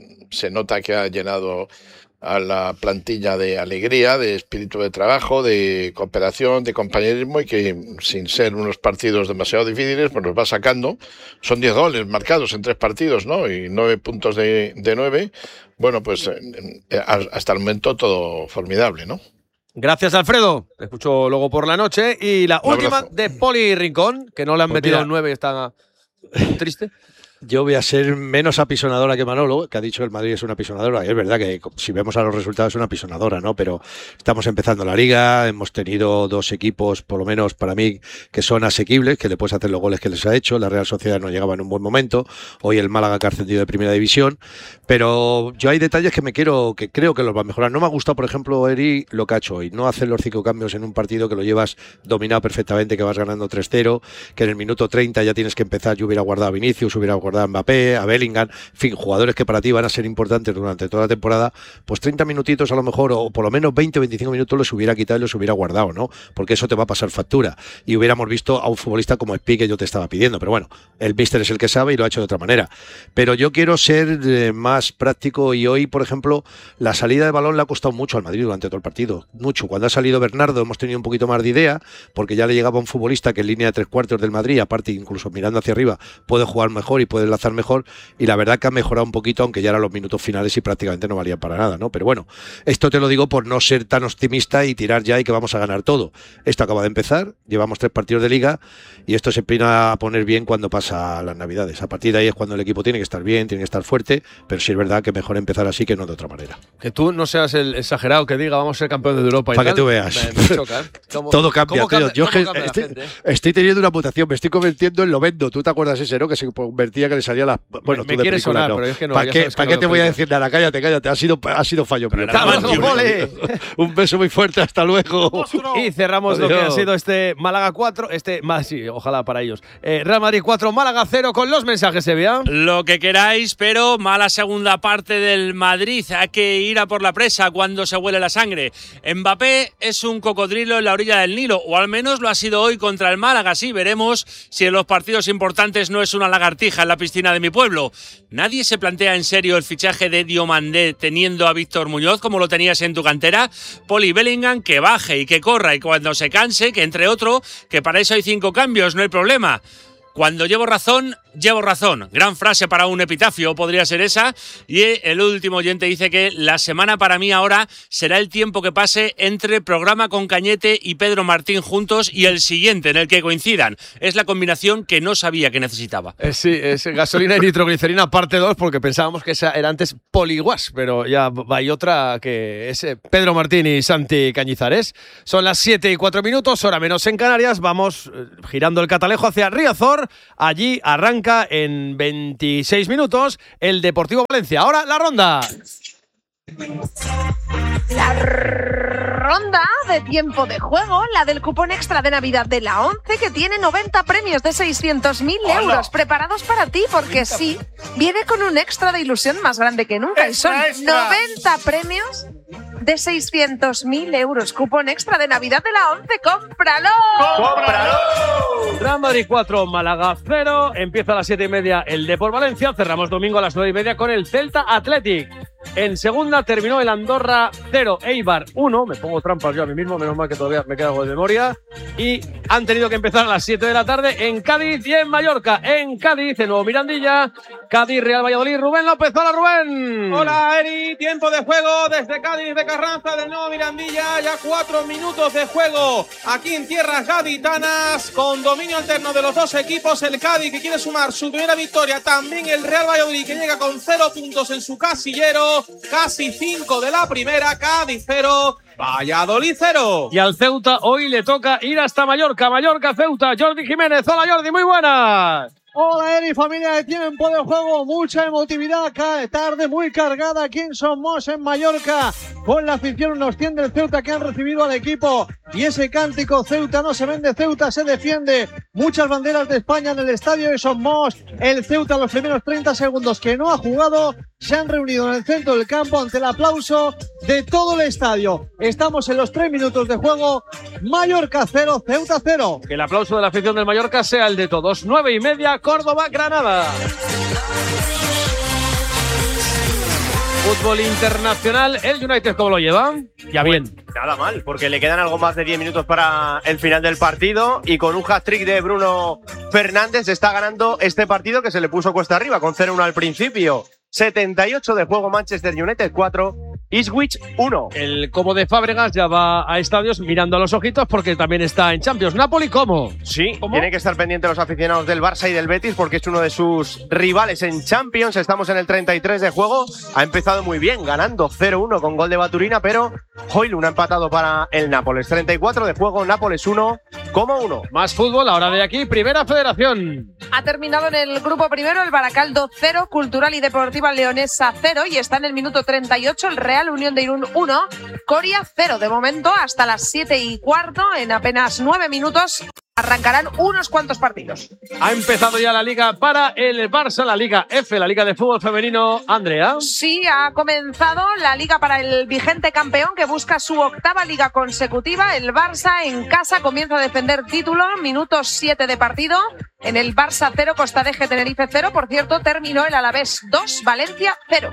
se nota que ha llenado a la plantilla de alegría, de espíritu de trabajo, de cooperación, de compañerismo y que sin ser unos partidos demasiado difíciles, pues los va sacando. Son diez goles marcados en tres partidos, ¿no? Y nueve puntos de, de nueve. Bueno, pues eh, hasta el momento todo formidable, ¿no? Gracias, Alfredo. Te escucho luego por la noche. Y la Un última abrazo. de Poli Rincón, que no le han Pues metido mira. el nueve y está triste. Yo voy a ser menos apisonadora que Manolo, que ha dicho que el Madrid es una apisonadora. Y es verdad que si vemos a los resultados es una apisonadora, ¿no? Pero estamos empezando la Liga, hemos tenido dos equipos, por lo menos para mí, que son asequibles, que le puedes hacer los goles que les ha hecho. La Real Sociedad no llegaba en un buen momento. Hoy el Málaga que ha ascendido de Primera División. Pero yo hay detalles que me quiero, que creo que los va a mejorar. No me ha gustado, por ejemplo, Eri, lo que ha hecho hoy. No hacer los cinco cambios en un partido que lo llevas dominado perfectamente, que vas ganando tres cero, que en el minuto treinta ya tienes que empezar. Yo hubiera guardado a Vinicius, hubiera guardado a Mbappé, a Bellingham, en fin, jugadores que para ti van a ser importantes durante toda la temporada, pues treinta minutitos a lo mejor, o por lo menos veinte o veinticinco minutos los hubiera quitado y los hubiera guardado, ¿no? Porque eso te va a pasar factura. Y hubiéramos visto a un futbolista como Spi que yo te estaba pidiendo, pero bueno, el míster es el que sabe y lo ha hecho de otra manera. Pero yo quiero ser eh, más práctico y hoy, por ejemplo, la salida de balón le ha costado mucho al Madrid durante todo el partido, mucho. Cuando ha salido Bernardo hemos tenido un poquito más de idea, porque ya le llegaba un futbolista que en línea de tres cuartos del Madrid, aparte incluso mirando hacia arriba, puede jugar mejor y puede enlazar mejor, y la verdad que ha mejorado un poquito, aunque ya eran los minutos finales y prácticamente no valían para nada, ¿no? Pero bueno, esto te lo digo por no ser tan optimista y tirar ya y que vamos a ganar todo. Esto acaba de empezar, llevamos tres partidos de Liga y esto se empieza a poner bien cuando pasa las Navidades. A partir de ahí es cuando el equipo tiene que estar bien, tiene que estar fuerte, pero sí es verdad que mejor empezar así que no de otra manera. Que tú no seas el exagerado que diga vamos a ser campeones de Europa y Para tal. que tú veas. Me, me choca, ¿eh? ¿Cómo- Todo cambia, cómo tío. cambia- Yo cómo que cambia la estoy, gente, eh? estoy teniendo una mutación, me estoy convirtiendo en Lobendo. ¿Tú te acuerdas ese, no? Que se convertía, que le salía las. Bueno, me tú de quiere película, sonar, no. pero es que no, ¿Para ya qué, sabes que ¿para no qué lo te voy a explico. decir nada? Cállate, cállate. Ha sido, ha sido fallo. mío. ¡Vamos, Poli! Un beso muy fuerte, hasta luego. Y cerramos lo que Adiós. ha sido este Málaga cuatro, este más sí, ojalá para ellos. Eh, Real Madrid cuatro, Málaga cero con los mensajes, Sevilla. Lo que queráis, pero mala segunda parte del Madrid. Hay que ir a por la presa cuando se huele la sangre. Mbappé es un cocodrilo en la orilla del Nilo, o al menos lo ha sido hoy contra el Málaga. Sí, veremos si en los partidos importantes no es una lagartija en la piscina de mi pueblo. ¿Nadie se plantea en serio el fichaje de Diomandé teniendo a Víctor Muñoz como lo tenías en tu cantera? Poli Bellingham, que baje y que corra y cuando se canse, que entre otro, que para eso hay cinco cambios, no hay problema. Cuando llevo razón, llevo razón. Gran frase para un epitafio, podría ser esa. Y el último oyente dice que la semana para mí ahora será el tiempo que pase entre programa con Cañete y Pedro Martín juntos y el siguiente en el que coincidan. Es la combinación que no sabía que necesitaba. Eh, sí, es gasolina y nitroglicerina parte dos, porque pensábamos que esa era antes Poliguas, pero ya hay otra que es Pedro Martín y Santi Cañizares. Son las siete y cuatro minutos, hora menos en Canarias. Vamos eh, girando el catalejo hacia Riazor. Allí arranca en veintiséis minutos el Deportivo Valencia. Ahora la ronda. La ronda de tiempo de juego, la del cupón extra de Navidad de la ONCE, que tiene noventa premios de seiscientos mil euros preparados para ti, porque sí, viene con un extra de ilusión más grande que nunca. Extra, y son extra. noventa premios de seiscientos mil euros. Cupón extra de Navidad de la ONCE. ¡Cómpralo! ¡Cómpralo! Real Madrid cuatro, Málaga cero. Empieza a las siete y media el Depor Valencia. Cerramos domingo a las nueve y media con el Celta Athletic. En segunda terminó el Andorra cero, Eibar uno. Me pongo trampas yo a mí mismo, menos mal que todavía me queda algo de memoria. Y han tenido que empezar a las siete de la tarde en Cádiz y en Mallorca. En Cádiz, en nuevo Mirandilla. Cádiz, Real Valladolid. Rubén López. Hola, Rubén. Hola, Eri. Tiempo de juego desde Cádiz de Carranza, del nuevo Mirandilla. Ya cuatro minutos de juego aquí en tierras gaditanas, con dominio alterno de los dos equipos. El Cádiz, que quiere sumar su primera victoria. También el Real Valladolid, que llega con cero puntos en su casillero. Casi cinco de la primera. Cádiz cero, Valladolid cero. Y al Ceuta hoy le toca ir hasta Mallorca. Mallorca, Ceuta. Jordi Jiménez. Hola, Jordi. Muy buenas. Hola, Eri, familia de Tiempo de Juego. Mucha emotividad, tarde muy cargada aquí en Somos, en Mallorca, con la afición, unos cien del Ceuta que han recibido al equipo. Y ese cántico, Ceuta no se vende, Ceuta se defiende. Muchas banderas de España en el estadio de Somos. El Ceuta, los primeros treinta segundos que no ha jugado, se han reunido en el centro del campo ante el aplauso de todo el estadio. Estamos en los tres minutos de juego. Mallorca cero, Ceuta cero. Que el aplauso de la afición del Mallorca sea el de todos. Nueve y media, Córdoba, Granada. Fútbol internacional, el United, ¿cómo lo lleva? Ya bien. Nada mal, porque le quedan algo más de diez minutos para el final del partido y con un hat-trick de Bruno Fernández está ganando este partido que se le puso cuesta arriba con cero uno al principio. setenta y ocho de juego, Manchester United cuatro, Ipswich uno. El Como de Fábregas ya va a estadios mirando a los ojitos porque también está en Champions. Napoli, ¿cómo? Sí, ¿Cómo? Tienen que estar pendientes los aficionados del Barça y del Betis porque es uno de sus rivales en Champions. Estamos en el treinta y tres de juego. Ha empezado muy bien, ganando cero uno con gol de Baturina, pero Højlund ha empatado para el Nápoles. treinta y cuatro de juego, Nápoles uno, como uno. Más fútbol, ahora de aquí, Primera Federación. Ha terminado en el grupo primero el Baracaldo cero, Cultural y Deportiva Leonesa cero, y está en el minuto treinta y ocho el Real Unión de Irún uno, Coria cero. De momento, hasta las siete y cuarto, en apenas nueve minutos, arrancarán unos cuantos partidos. Ha empezado ya la liga para el Barça, la Liga F, la Liga de Fútbol Femenino. Andrea. Sí, ha comenzado la liga para el vigente campeón que busca su octava liga consecutiva. El Barça en casa comienza a defender título, minuto siete de partido. En el Barça cero, Costa de Ge Tenerife cero. Por cierto, terminó el Alavés dos, Valencia cero.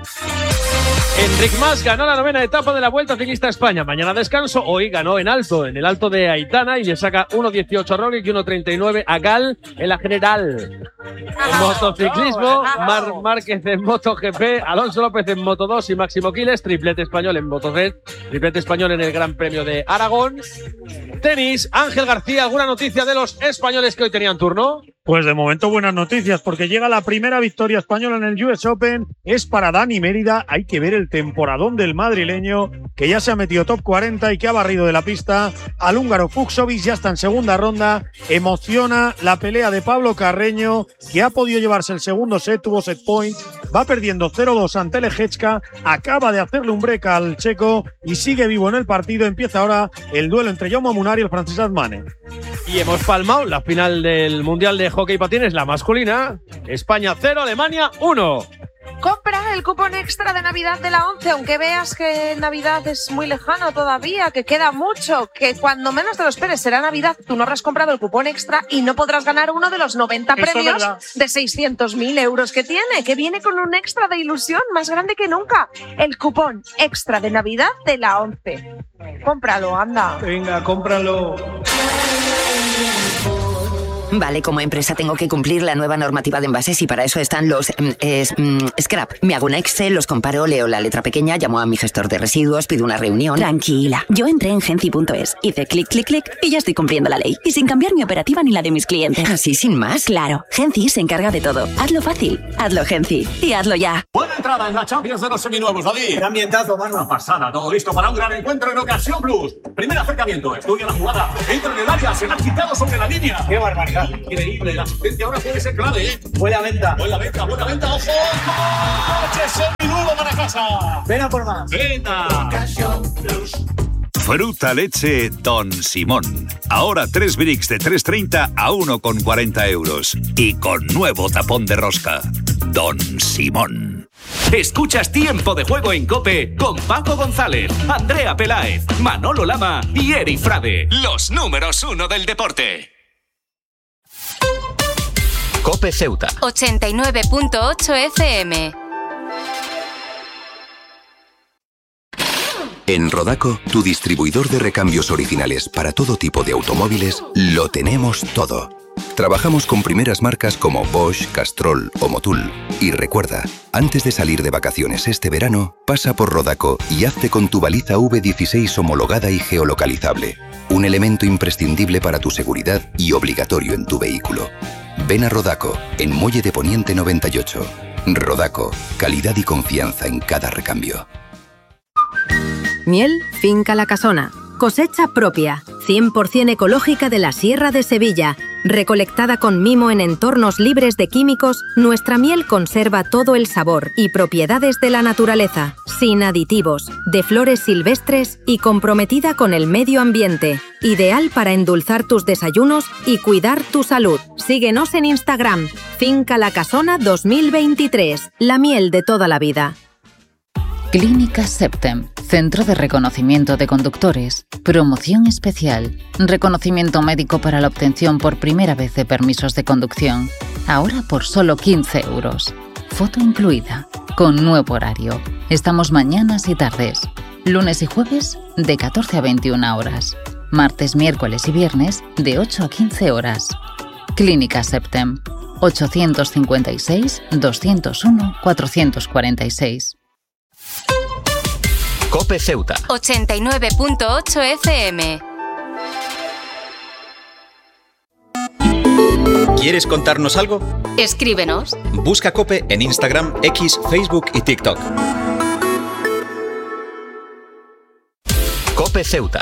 Enric Mas ganó la novena etapa de la Vuelta Ciclista a España. Mañana descanso, hoy ganó en alto, en el alto de Aitana, y le saca uno dieciocho a Roglic y uno treinta y nueve a Gal en la general. En motociclismo, Marc Márquez en MotoGP, Alonso López en Moto dos y Máximo Quiles, triplete español en Moto tres, triplete español en el Gran Premio de Aragón. Tenis, Ángel García, ¿alguna noticia de los españoles que hoy tenían turno? Pues de momento buenas noticias, porque llega la primera victoria española en el U S Open. Es para Dani Mérida. Hay que ver el temporadón del madrileño, que ya se ha metido top cuarenta y que ha barrido de la pista al húngaro Fucsovics. Ya está en segunda ronda. Emociona la pelea de Pablo Carreño, que ha podido llevarse el segundo set, tuvo set point. Va perdiendo cero dos ante Leječka. Acaba de hacerle un break al checo y sigue vivo en el partido. Empieza ahora el duelo entre Jaume Munar y el francés Admane. Y hemos palmado la final del Mundial de Hockey Patines, la masculina. España cero, Alemania uno. Compra el cupón extra de Navidad de la once, aunque veas que Navidad es muy lejano todavía, que queda mucho, que cuando menos te lo esperes será Navidad, tú no habrás comprado el cupón extra y no podrás ganar uno de los noventa Eso es premios verdad. de seiscientos mil euros que tiene, que viene con un extra de ilusión más grande que nunca. El cupón extra de Navidad de la once. Cómpralo, anda. Venga, cómpralo. Vale, como empresa tengo que cumplir la nueva normativa de envases y para eso están los mm, es, mm, scrap. Me hago un Excel, los comparo, leo la letra pequeña, llamo a mi gestor de residuos, pido una reunión. Tranquila, yo entré en Genci punto es, hice clic, clic, clic y ya estoy cumpliendo la ley. Y sin cambiar mi operativa ni la de mis clientes. ¿Así sin más? Claro, Genci se encarga de todo. Hazlo fácil, hazlo Genci y hazlo ya. Buena entrada en la Champions de los seminuevos, David. Qué ambientazo, mano. Una pasada, todo listo para un gran encuentro en Ocasión Plus. Primer acercamiento, estudia la jugada, entra en el área, se la ha quitado sobre la línea. Qué barbaridad. Increíble, la asistencia ahora puede ser clave, ¿eh? Buena venta. Buena venta, buena venta, ojo. ¡Coche seminuevo para casa! Ven a por más. Venga. Ocasión Plus. Fruta leche Don Simón. Ahora tres bricks de tres treinta a uno con cuarenta euros. Y con nuevo tapón de rosca. Don Simón. Escuchas Tiempo de Juego en COPE con Paco González, Andrea Peláez, Manolo Lama y Eri Frade. Los números uno del deporte. COPE Ceuta. ochenta y nueve punto ocho F M. En Rodaco, tu distribuidor de recambios originales para todo tipo de automóviles, lo tenemos todo. Trabajamos con primeras marcas como Bosch, Castrol o Motul. Y recuerda, antes de salir de vacaciones este verano, pasa por Rodaco y hazte con tu baliza V dieciséis homologada y geolocalizable. Un elemento imprescindible para tu seguridad y obligatorio en tu vehículo. Ven a Rodaco, en Muelle de Poniente noventa y ocho. Rodaco, calidad y confianza en cada recambio. Miel Finca La Casona. Cosecha propia, cien por ciento ecológica de la Sierra de Sevilla. Recolectada con mimo en entornos libres de químicos, nuestra miel conserva todo el sabor y propiedades de la naturaleza, sin aditivos, de flores silvestres y comprometida con el medio ambiente. Ideal para endulzar tus desayunos y cuidar tu salud. Síguenos en Instagram, Finca La Casona dos mil veintitrés, la miel de toda la vida. Clínica Septem, Centro de Reconocimiento de Conductores. Promoción especial. Reconocimiento médico para la obtención por primera vez de permisos de conducción. Ahora por solo quince euros. Foto incluida. Con nuevo horario. Estamos mañanas y tardes. Lunes y jueves de catorce a veintiuna horas. Martes, miércoles y viernes de ocho a quince horas. Clínica Septem. ochocientos cincuenta y seis, doscientos uno, cuatrocientos cuarenta y seis. COPE Ceuta. ochenta y nueve punto ocho F M. ¿Quieres contarnos algo? Escríbenos. Busca COPE en Instagram, X, Facebook y TikTok. COPE Ceuta.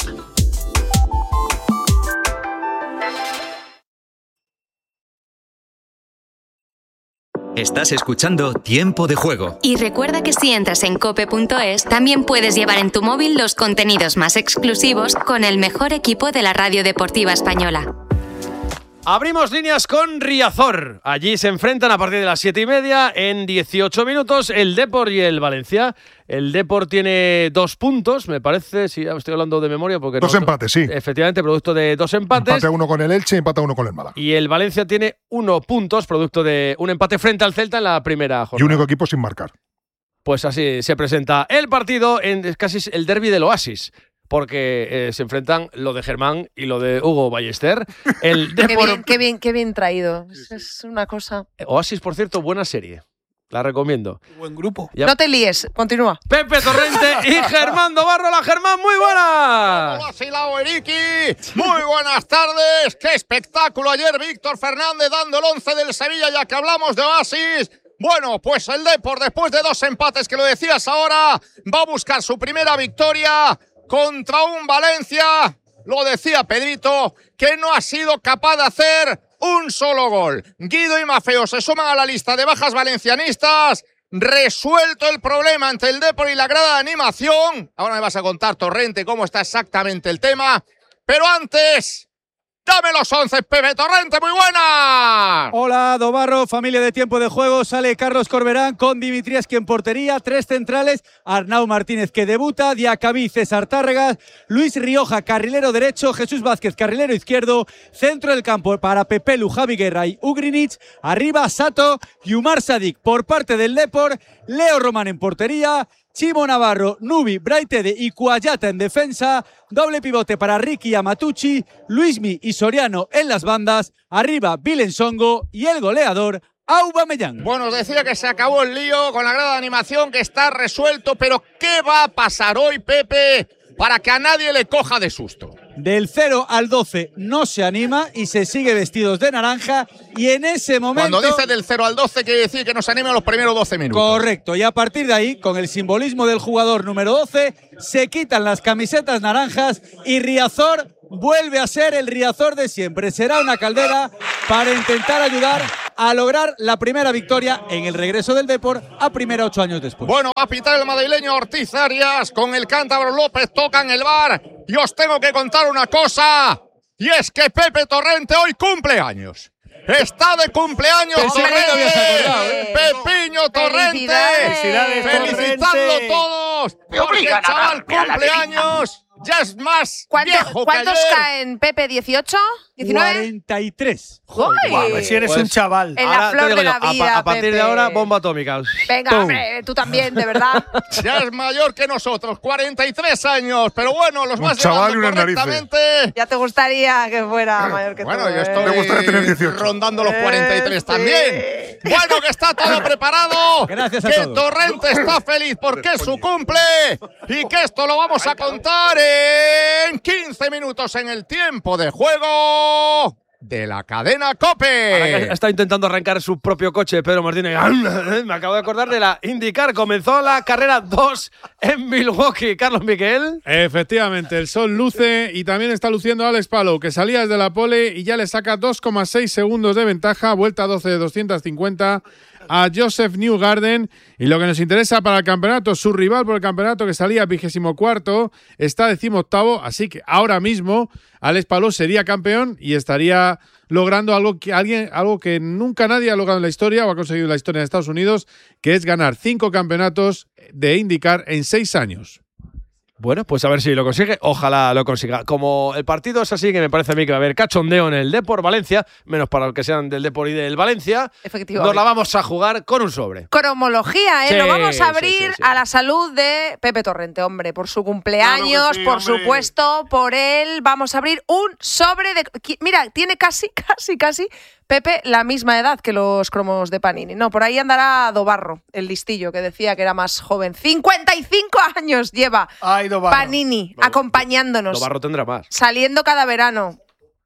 Estás escuchando Tiempo de Juego. Y recuerda que si entras en cope punto es, también puedes llevar en tu móvil los contenidos más exclusivos con el mejor equipo de la radio deportiva española. Abrimos líneas con Riazor. Allí se enfrentan a partir de las siete y media en dieciocho minutos el Depor y el Valencia. El Depor tiene dos puntos, me parece, si sí, estoy hablando de memoria. porque Dos no, empates, sí. Efectivamente, producto de dos empates. Empate uno con el Elche y empate uno con el Málaga. Y el Valencia tiene uno puntos, producto de un empate frente al Celta en la primera jornada. Y único equipo sin marcar. Pues así se presenta el partido, en casi el derbi del Oasis. Porque eh, se enfrentan lo de Germán y lo de Hugo Ballester. El qué, Depor... bien, qué, bien, qué bien traído. Es una cosa. Oasis, por cierto, buena serie. La recomiendo. Buen grupo. Ya. No te líes, continúa. Pepe Torrente y Germán Dobarro. La Germán, muy buena. Hola, Silao Eriki. Muy buenas tardes. Qué espectáculo ayer, Víctor Fernández dando el once del Sevilla, ya que hablamos de Oasis. Bueno, pues el Depor, después de dos empates que lo decías ahora, va a buscar su primera victoria contra un Valencia, lo decía Pedrito, que no ha sido capaz de hacer un solo gol. Guido y Mafeo se suman a la lista de bajas valencianistas. Resuelto el problema ante el Depor y la grada de animación. Ahora me vas a contar, Torrente, cómo está exactamente el tema. Pero antes, Dame los once, Pepe Torrente, muy buena. Hola, Dobarro, familia de Tiempo de Juego. Sale Carlos Corberán con Dimitrievski en portería, tres centrales, Arnau Martínez que debuta, Diacabí, César Tárregas, Luis Rioja, carrilero derecho, Jesús Vázquez, carrilero izquierdo, centro del campo para Pepelu, Javi Guerra y Ugrinic, arriba Sato y Umar Sadik. Por parte del Depor, Leo Román en portería, Chimo Navarro, Nubi, Braitede y Cuayata en defensa, doble pivote para Ricky Amatucci, Luismi y Soriano en las bandas, arriba Vilensongo y el goleador Aubameyang. Bueno, os decía que se acabó el lío con la grada de animación, que está resuelto, pero ¿qué va a pasar hoy, Pepe, para que a nadie le coja de susto? Del cero al doce no se anima y se sigue vestidos de naranja, y en ese momento… Cuando dice del cero al doce quiere decir que no se anima los primeros doce minutos. Correcto, y a partir de ahí, con el simbolismo del jugador número doce, se quitan las camisetas naranjas y Riazor vuelve a ser el Riazor de siempre. Será una caldera para intentar ayudar a lograr la primera victoria en el regreso del Depor a primera ocho años después. Bueno, va a pitar el madrileño Ortiz Arias, con el cántabro López tocan el bar, y os tengo que contar una cosa, y es que Pepe Torrente hoy cumple años. Está de cumpleaños Torrente, ¿eh? Pepiño Torrente, Felicidades, felicitadlo todos, Me porque obligan el chaval a darme a la cumpleaños, ya es más ¿Cuánto, viejo que ¿Cuántos ayer. caen, Pepe? ¿dieciocho? ¿diecinueve? cuarenta y tres. Uy. Si eres un chaval. En la flor te digo de yo, la a pa- vida, a, partir Pepe. de ahora, bomba atómica. Venga, ¡Pum! hombre, tú también, de verdad. Ya es mayor que nosotros, cuarenta y tres años, pero bueno, los Un más chaval llevando y unas narices. correctamente. Ya te gustaría que fuera mayor que Bueno, tú. yo ¿eh? estoy Me gustaría tener dieciocho. rondando los cuarenta y tres también. Bueno, que está todo preparado. Gracias a que todos. Torrente está feliz porque es su cumple y que esto lo vamos a contar en quince minutos en el tiempo de juego de la cadena Ahora COPE. que está intentando arrancar su propio coche, Pedro Martínez. Me acabo de acordar de la IndyCar. Comenzó la carrera dos en Milwaukee. Carlos Miquel. Efectivamente, el sol luce y también está luciendo Alex Palou, que salía desde la pole y ya le saca dos coma seis segundos de ventaja, vuelta doce de doscientos cincuenta a Joseph Newgarden. Y lo que nos interesa para el campeonato, su rival por el campeonato, que salía vigésimo cuarto, está decimoctavo, así que ahora mismo Alex Palou sería campeón y estaría logrando algo que alguien, algo que nunca nadie ha logrado en la historia o ha conseguido en la historia de Estados Unidos, que es ganar cinco campeonatos de IndyCar en seis años. Bueno, pues a ver si lo consigue. Ojalá lo consiga. Como el partido es así, que me parece a mí que va a haber cachondeo en el Depor Valencia, menos para los que sean del Depor y del Valencia, Efectivamente. nos la vamos a jugar con un sobre. Cromología, ¿eh? Sí, Lo vamos a abrir sí, sí, sí. a la salud de Pepe Torrente, hombre, por su cumpleaños, Claro que sí, por hombre. supuesto, por él. Vamos a abrir un sobre de… qui- Mira, tiene casi, casi, casi, Pepe, la misma edad que los cromos de Panini. No, por ahí andará Dobarro, el listillo, que decía que era más joven. cincuenta y cinco años lleva Ay, Dobarro. Panini acompañándonos, Dobarro tendrá más. saliendo cada verano.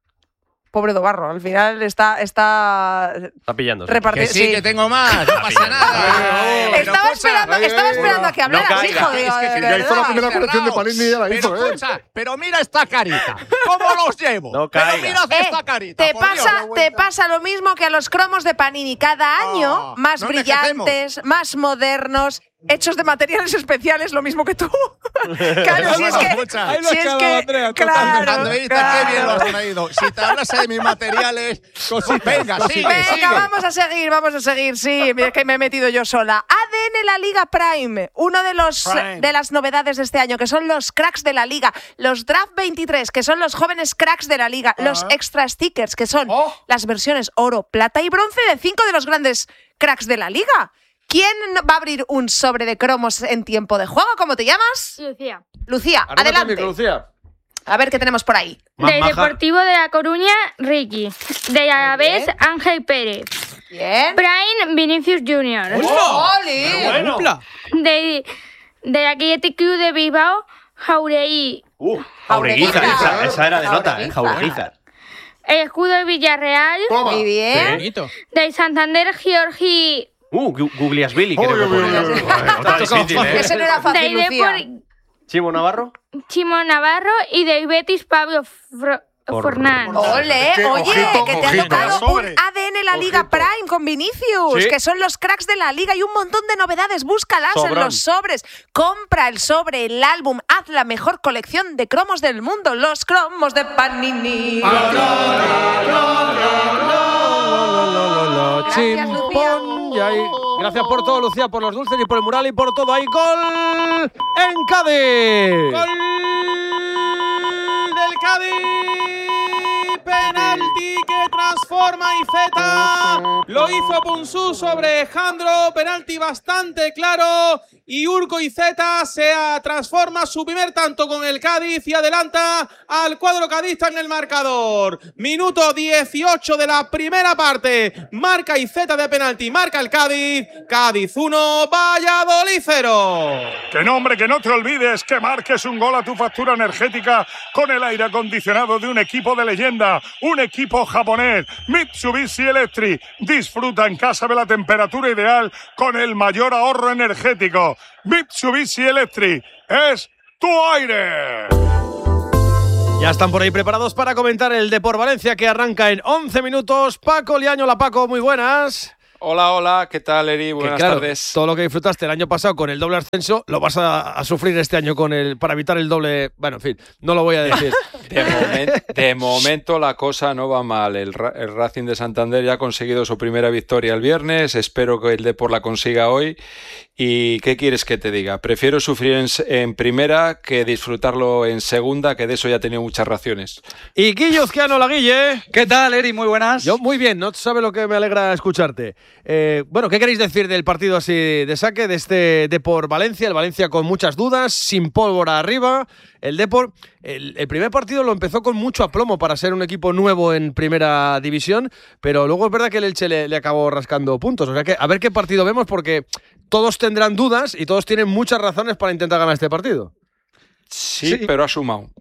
Pobre Dobarro, al final está… está Está pillando. repartido. Que sí, que tengo más, no pasa nada. Estaba esperando, estaba esperando a que hablaras, caiga. hijo. Digo, Es que de Ya hizo la verdad. primera colección de Panini y ya la hizo, Pero ¿eh? escucha, pero mira esta carita. ¿Cómo los llevo? No pero caiga. mirad Eh, esta carita. te por Dios. pasa, te pasa lo mismo que a los cromos de Panini. Cada año, Ah, más no brillantes, más modernos, hechos de materiales especiales, lo mismo que tú. Claro, si es que… Escucha, si es que Andreita, claro, qué bien lo claro. has traído. Si te hablase de mis materiales, venga, sigue, Venga, sigue. vamos a seguir, vamos a seguir. Sí, mira que me he metido yo sola. A D N La Liga Prime, uno de los Prime. de las novedades de este año, que son los cracks de la liga, los Draft veintitrés, que son los jóvenes cracks de la liga, los extra stickers, que son Oh. las versiones oro, plata y bronce de cinco de los grandes cracks de la liga. ¿Quién va a abrir un sobre de cromos en tiempo de juego? ¿Cómo te llamas? Lucía. Lucía, Arriba adelante. tu micro, Lucía. A ver qué tenemos por ahí. Más Del maja. Deportivo de La Coruña, Ricky. De Alavés, bien. Ángel Pérez. Bien. Brian Vinicius junior ¡Oli! Bueno. De, del Athletic Club de Bilbao, Jauregui. Uh, Jaureguiza, esa, esa era de nota, ¿eh? Jaureguiza. Jaureguiza. El escudo de Villarreal. Muy bien. Bonito. Del Santander, Georgi. Uh, Gu- Gugliasvili, creo que Uy, uy, ponía. uy, uy, uy. Otra difícil, ¿eh? Ese no era fácil, Del Lucía. Depor, Chimo Navarro. Chimo Navarro. Y del Betis, Pablo Fro- Por... Fornán. Ole, ¿Qué? oye, Ojito, que te ha ojito. tocado un A D N La Liga Ojito. Prime con Vinicius, ¿Sí? que son los cracks de la Liga y un montón de novedades. Búscalas Sobrón. en los sobres. Compra el sobre, el álbum, haz la mejor colección de cromos del mundo, los cromos de Panini. Chimpón. Y ahí, gracias por todo, Lucía, por los dulces y por el mural y por todo. Ahí, gol en Cádiz. ¡Gol del Cádiz! Penalti que transforma Iceta. Lo hizo Ponsú sobre Jandro. Penalti bastante claro. Y Urko Iceta se transforma su primer tanto con el Cádiz y adelanta al cuadro cadista en el marcador. Minuto dieciocho de la primera parte. Marca Iceta de penalti. Marca el Cádiz. Cádiz uno, Valladolid cero. Que no, hombre, que no te olvides que marques un gol a tu factura energética con el aire acondicionado de un equipo de leyenda, un equipo japonés, Mitsubishi Electric. Disfruta en casa de la temperatura ideal con el mayor ahorro energético. Mitsubishi Electric es tu aire. Ya están por ahí preparados para comentar el Depor Valencia, que arranca en once minutos. Paco Liaño, la Paco, muy buenas. Hola, hola, ¿qué tal, Eri? Buenas que, claro, tardes. Todo lo que disfrutaste el año pasado con el doble ascenso lo vas a, a sufrir este año con el para evitar el doble. Bueno, en fin, no lo voy a decir. De, momen, de momento la cosa no va mal. El, el Racing de Santander ya ha conseguido su primera victoria el viernes. Espero que el Depor la consiga hoy. ¿Y qué quieres que te diga? Prefiero sufrir en, en primera que disfrutarlo en segunda, que de eso ya he tenido muchas raciones. Y Guille Uzquiano, la Guille. ¿Qué tal, Eri? Muy buenas. Yo muy bien, no sabes lo que me alegra escucharte. Eh, bueno, ¿qué queréis decir del partido así de saque, de este Depor Valencia? El Valencia con muchas dudas, sin pólvora arriba. El Depor, el, el primer partido lo empezó con mucho aplomo para ser un equipo nuevo en primera división, pero luego es verdad que el Elche le, le acabó rascando puntos. O sea que a ver qué partido vemos, porque todos tendrán dudas y todos tienen muchas razones para intentar ganar este partido. Sí, sí. Pero ha sumado.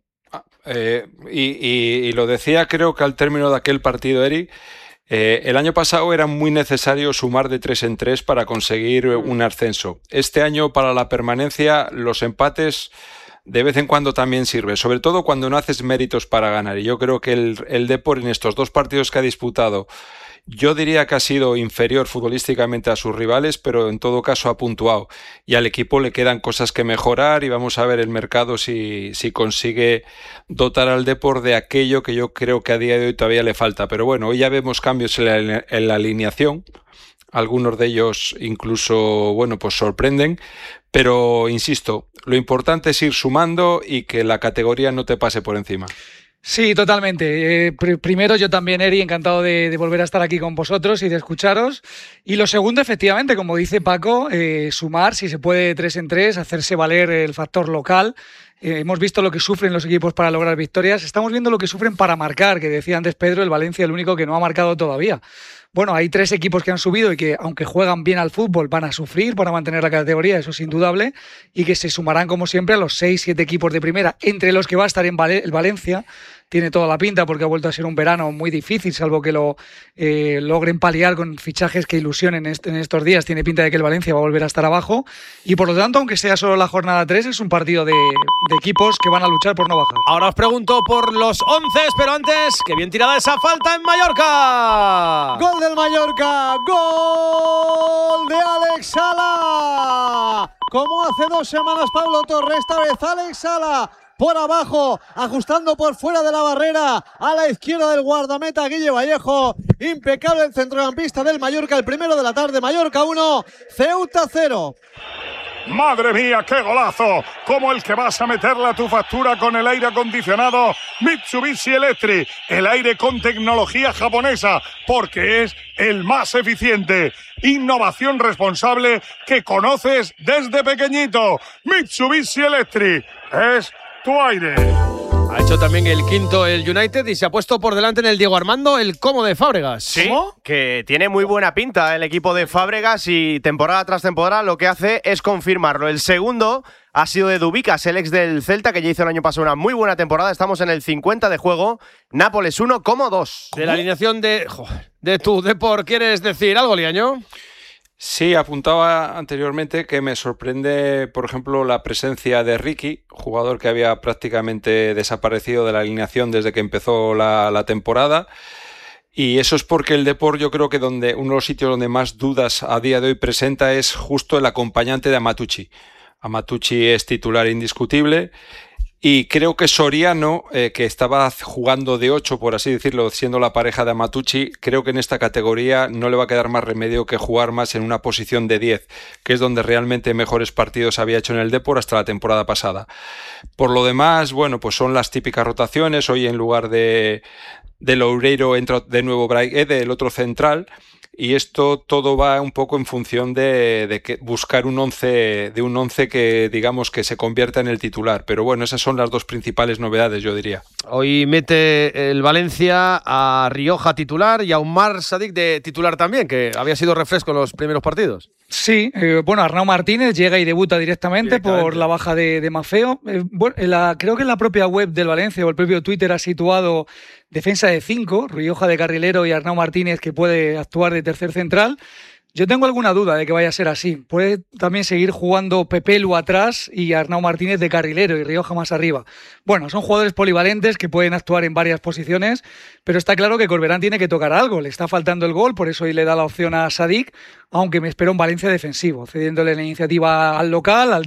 Eh, y, y, y lo decía, creo que al término de aquel partido, Eric, eh, el año pasado era muy necesario sumar de tres en tres para conseguir un ascenso. Este año, para la permanencia, los empates de vez en cuando también sirve, sobre todo cuando no haces méritos para ganar. Y yo creo que el, el Depor en estos dos partidos que ha disputado, yo diría que ha sido inferior futbolísticamente a sus rivales, pero en todo caso ha puntuado. Y al equipo le quedan cosas que mejorar y vamos a ver el mercado si, si consigue dotar al Depor de aquello que yo creo que a día de hoy todavía le falta. Pero bueno, hoy ya vemos cambios en la, en la alineación. Algunos de ellos incluso, bueno, pues sorprenden. Pero, insisto, lo importante es ir sumando y que la categoría no te pase por encima. Sí, totalmente. Eh, pr- primero, yo también, Eri, encantado de, de volver a estar aquí con vosotros y de escucharos. Y lo segundo, efectivamente, como dice Paco, eh, sumar, si se puede, tres en tres, hacerse valer el factor local. Eh, hemos visto lo que sufren los equipos para lograr victorias. Estamos viendo lo que sufren para marcar, que decía antes Pedro, el Valencia el único que no ha marcado todavía. Bueno, hay tres equipos que han subido y que, aunque juegan bien al fútbol, van a sufrir para mantener la categoría, eso es indudable, y que se sumarán, como siempre, a los seis, siete equipos de primera, entre los que va a estar en Val- el Valencia. Tiene toda la pinta porque ha vuelto a ser un verano muy difícil, salvo que lo eh, logren paliar con fichajes que ilusionen est- en estos días. Tiene pinta de que el Valencia va a volver a estar abajo y, por lo tanto, aunque sea solo la jornada tres, es un partido de, de equipos que van a luchar por no bajar. Ahora os pregunto por los once, pero antes, que bien tirada esa falta en Mallorca. Gol del Mallorca, gol de Alex Sala. Como hace dos semanas Pablo Torre, esta vez Alex Sala por abajo, ajustando por fuera de la barrera, a la izquierda del guardameta Guille Vallejo. Impecable el centrocampista del Mallorca, el primero de la tarde. Mallorca uno, Ceuta cero. ¡Madre mía, qué golazo! Como el que vas a meterle a tu factura con el aire acondicionado Mitsubishi Electric. El aire con tecnología japonesa, porque es el más eficiente. Innovación responsable que conoces desde pequeñito. Mitsubishi Electric es tu aire. Ha hecho también el quinto el United y se ha puesto por delante en el Diego Armando el Como de Fábregas. Sí, que tiene muy buena pinta el equipo de Fábregas y temporada tras temporada lo que hace es confirmarlo. El segundo ha sido de Dubicas, el ex del Celta, que ya hizo el año pasado una muy buena temporada. Estamos en el cincuenta de juego. Nápoles uno, Como dos. De la alineación de, joder, de tu Depor, ¿quieres decir algo, Liaño? Sí, apuntaba anteriormente que me sorprende, por ejemplo, la presencia de Ricky, jugador que había prácticamente desaparecido de la alineación desde que empezó la, la temporada. Y eso es porque el Depor, yo creo que donde uno de los sitios donde más dudas a día de hoy presenta es justo el acompañante de Amatucci. Amatucci es titular indiscutible. Y creo que Soriano, eh, que estaba jugando de ocho, por así decirlo, siendo la pareja de Amatucci, creo que en esta categoría no le va a quedar más remedio que jugar más en una posición de diez, que es donde realmente mejores partidos había hecho en el Depor hasta la temporada pasada. Por lo demás, bueno, pues son las típicas rotaciones. Hoy en lugar de, de Loureiro entra de nuevo Braide, el otro central. Y esto todo va un poco en función de, de que buscar un once, de un once que digamos que se convierta en el titular. Pero bueno, esas son las dos principales novedades, yo diría. Hoy mete el Valencia a Rioja titular y a Umar Sadik de titular también, que había sido refresco en los primeros partidos. Sí, eh, bueno, Arnau Martínez llega y debuta directamente, directamente. por la baja de, de Maffeo. Eh, bueno, en la, creo que en la propia web del Valencia o el propio Twitter ha situado defensa de cinco, Rioja de carrilero y Arnau Martínez que puede actuar de tercer central. Yo tengo alguna duda de que vaya a ser así. Puede también seguir jugando Pepelu atrás y Arnau Martínez de carrilero y Rioja más arriba. Bueno, son jugadores polivalentes que pueden actuar en varias posiciones, pero está claro que Corberán tiene que tocar algo. Le está faltando el gol, por eso hoy le da la opción a Sadik, aunque me espera un Valencia defensivo, cediéndole la iniciativa al local, al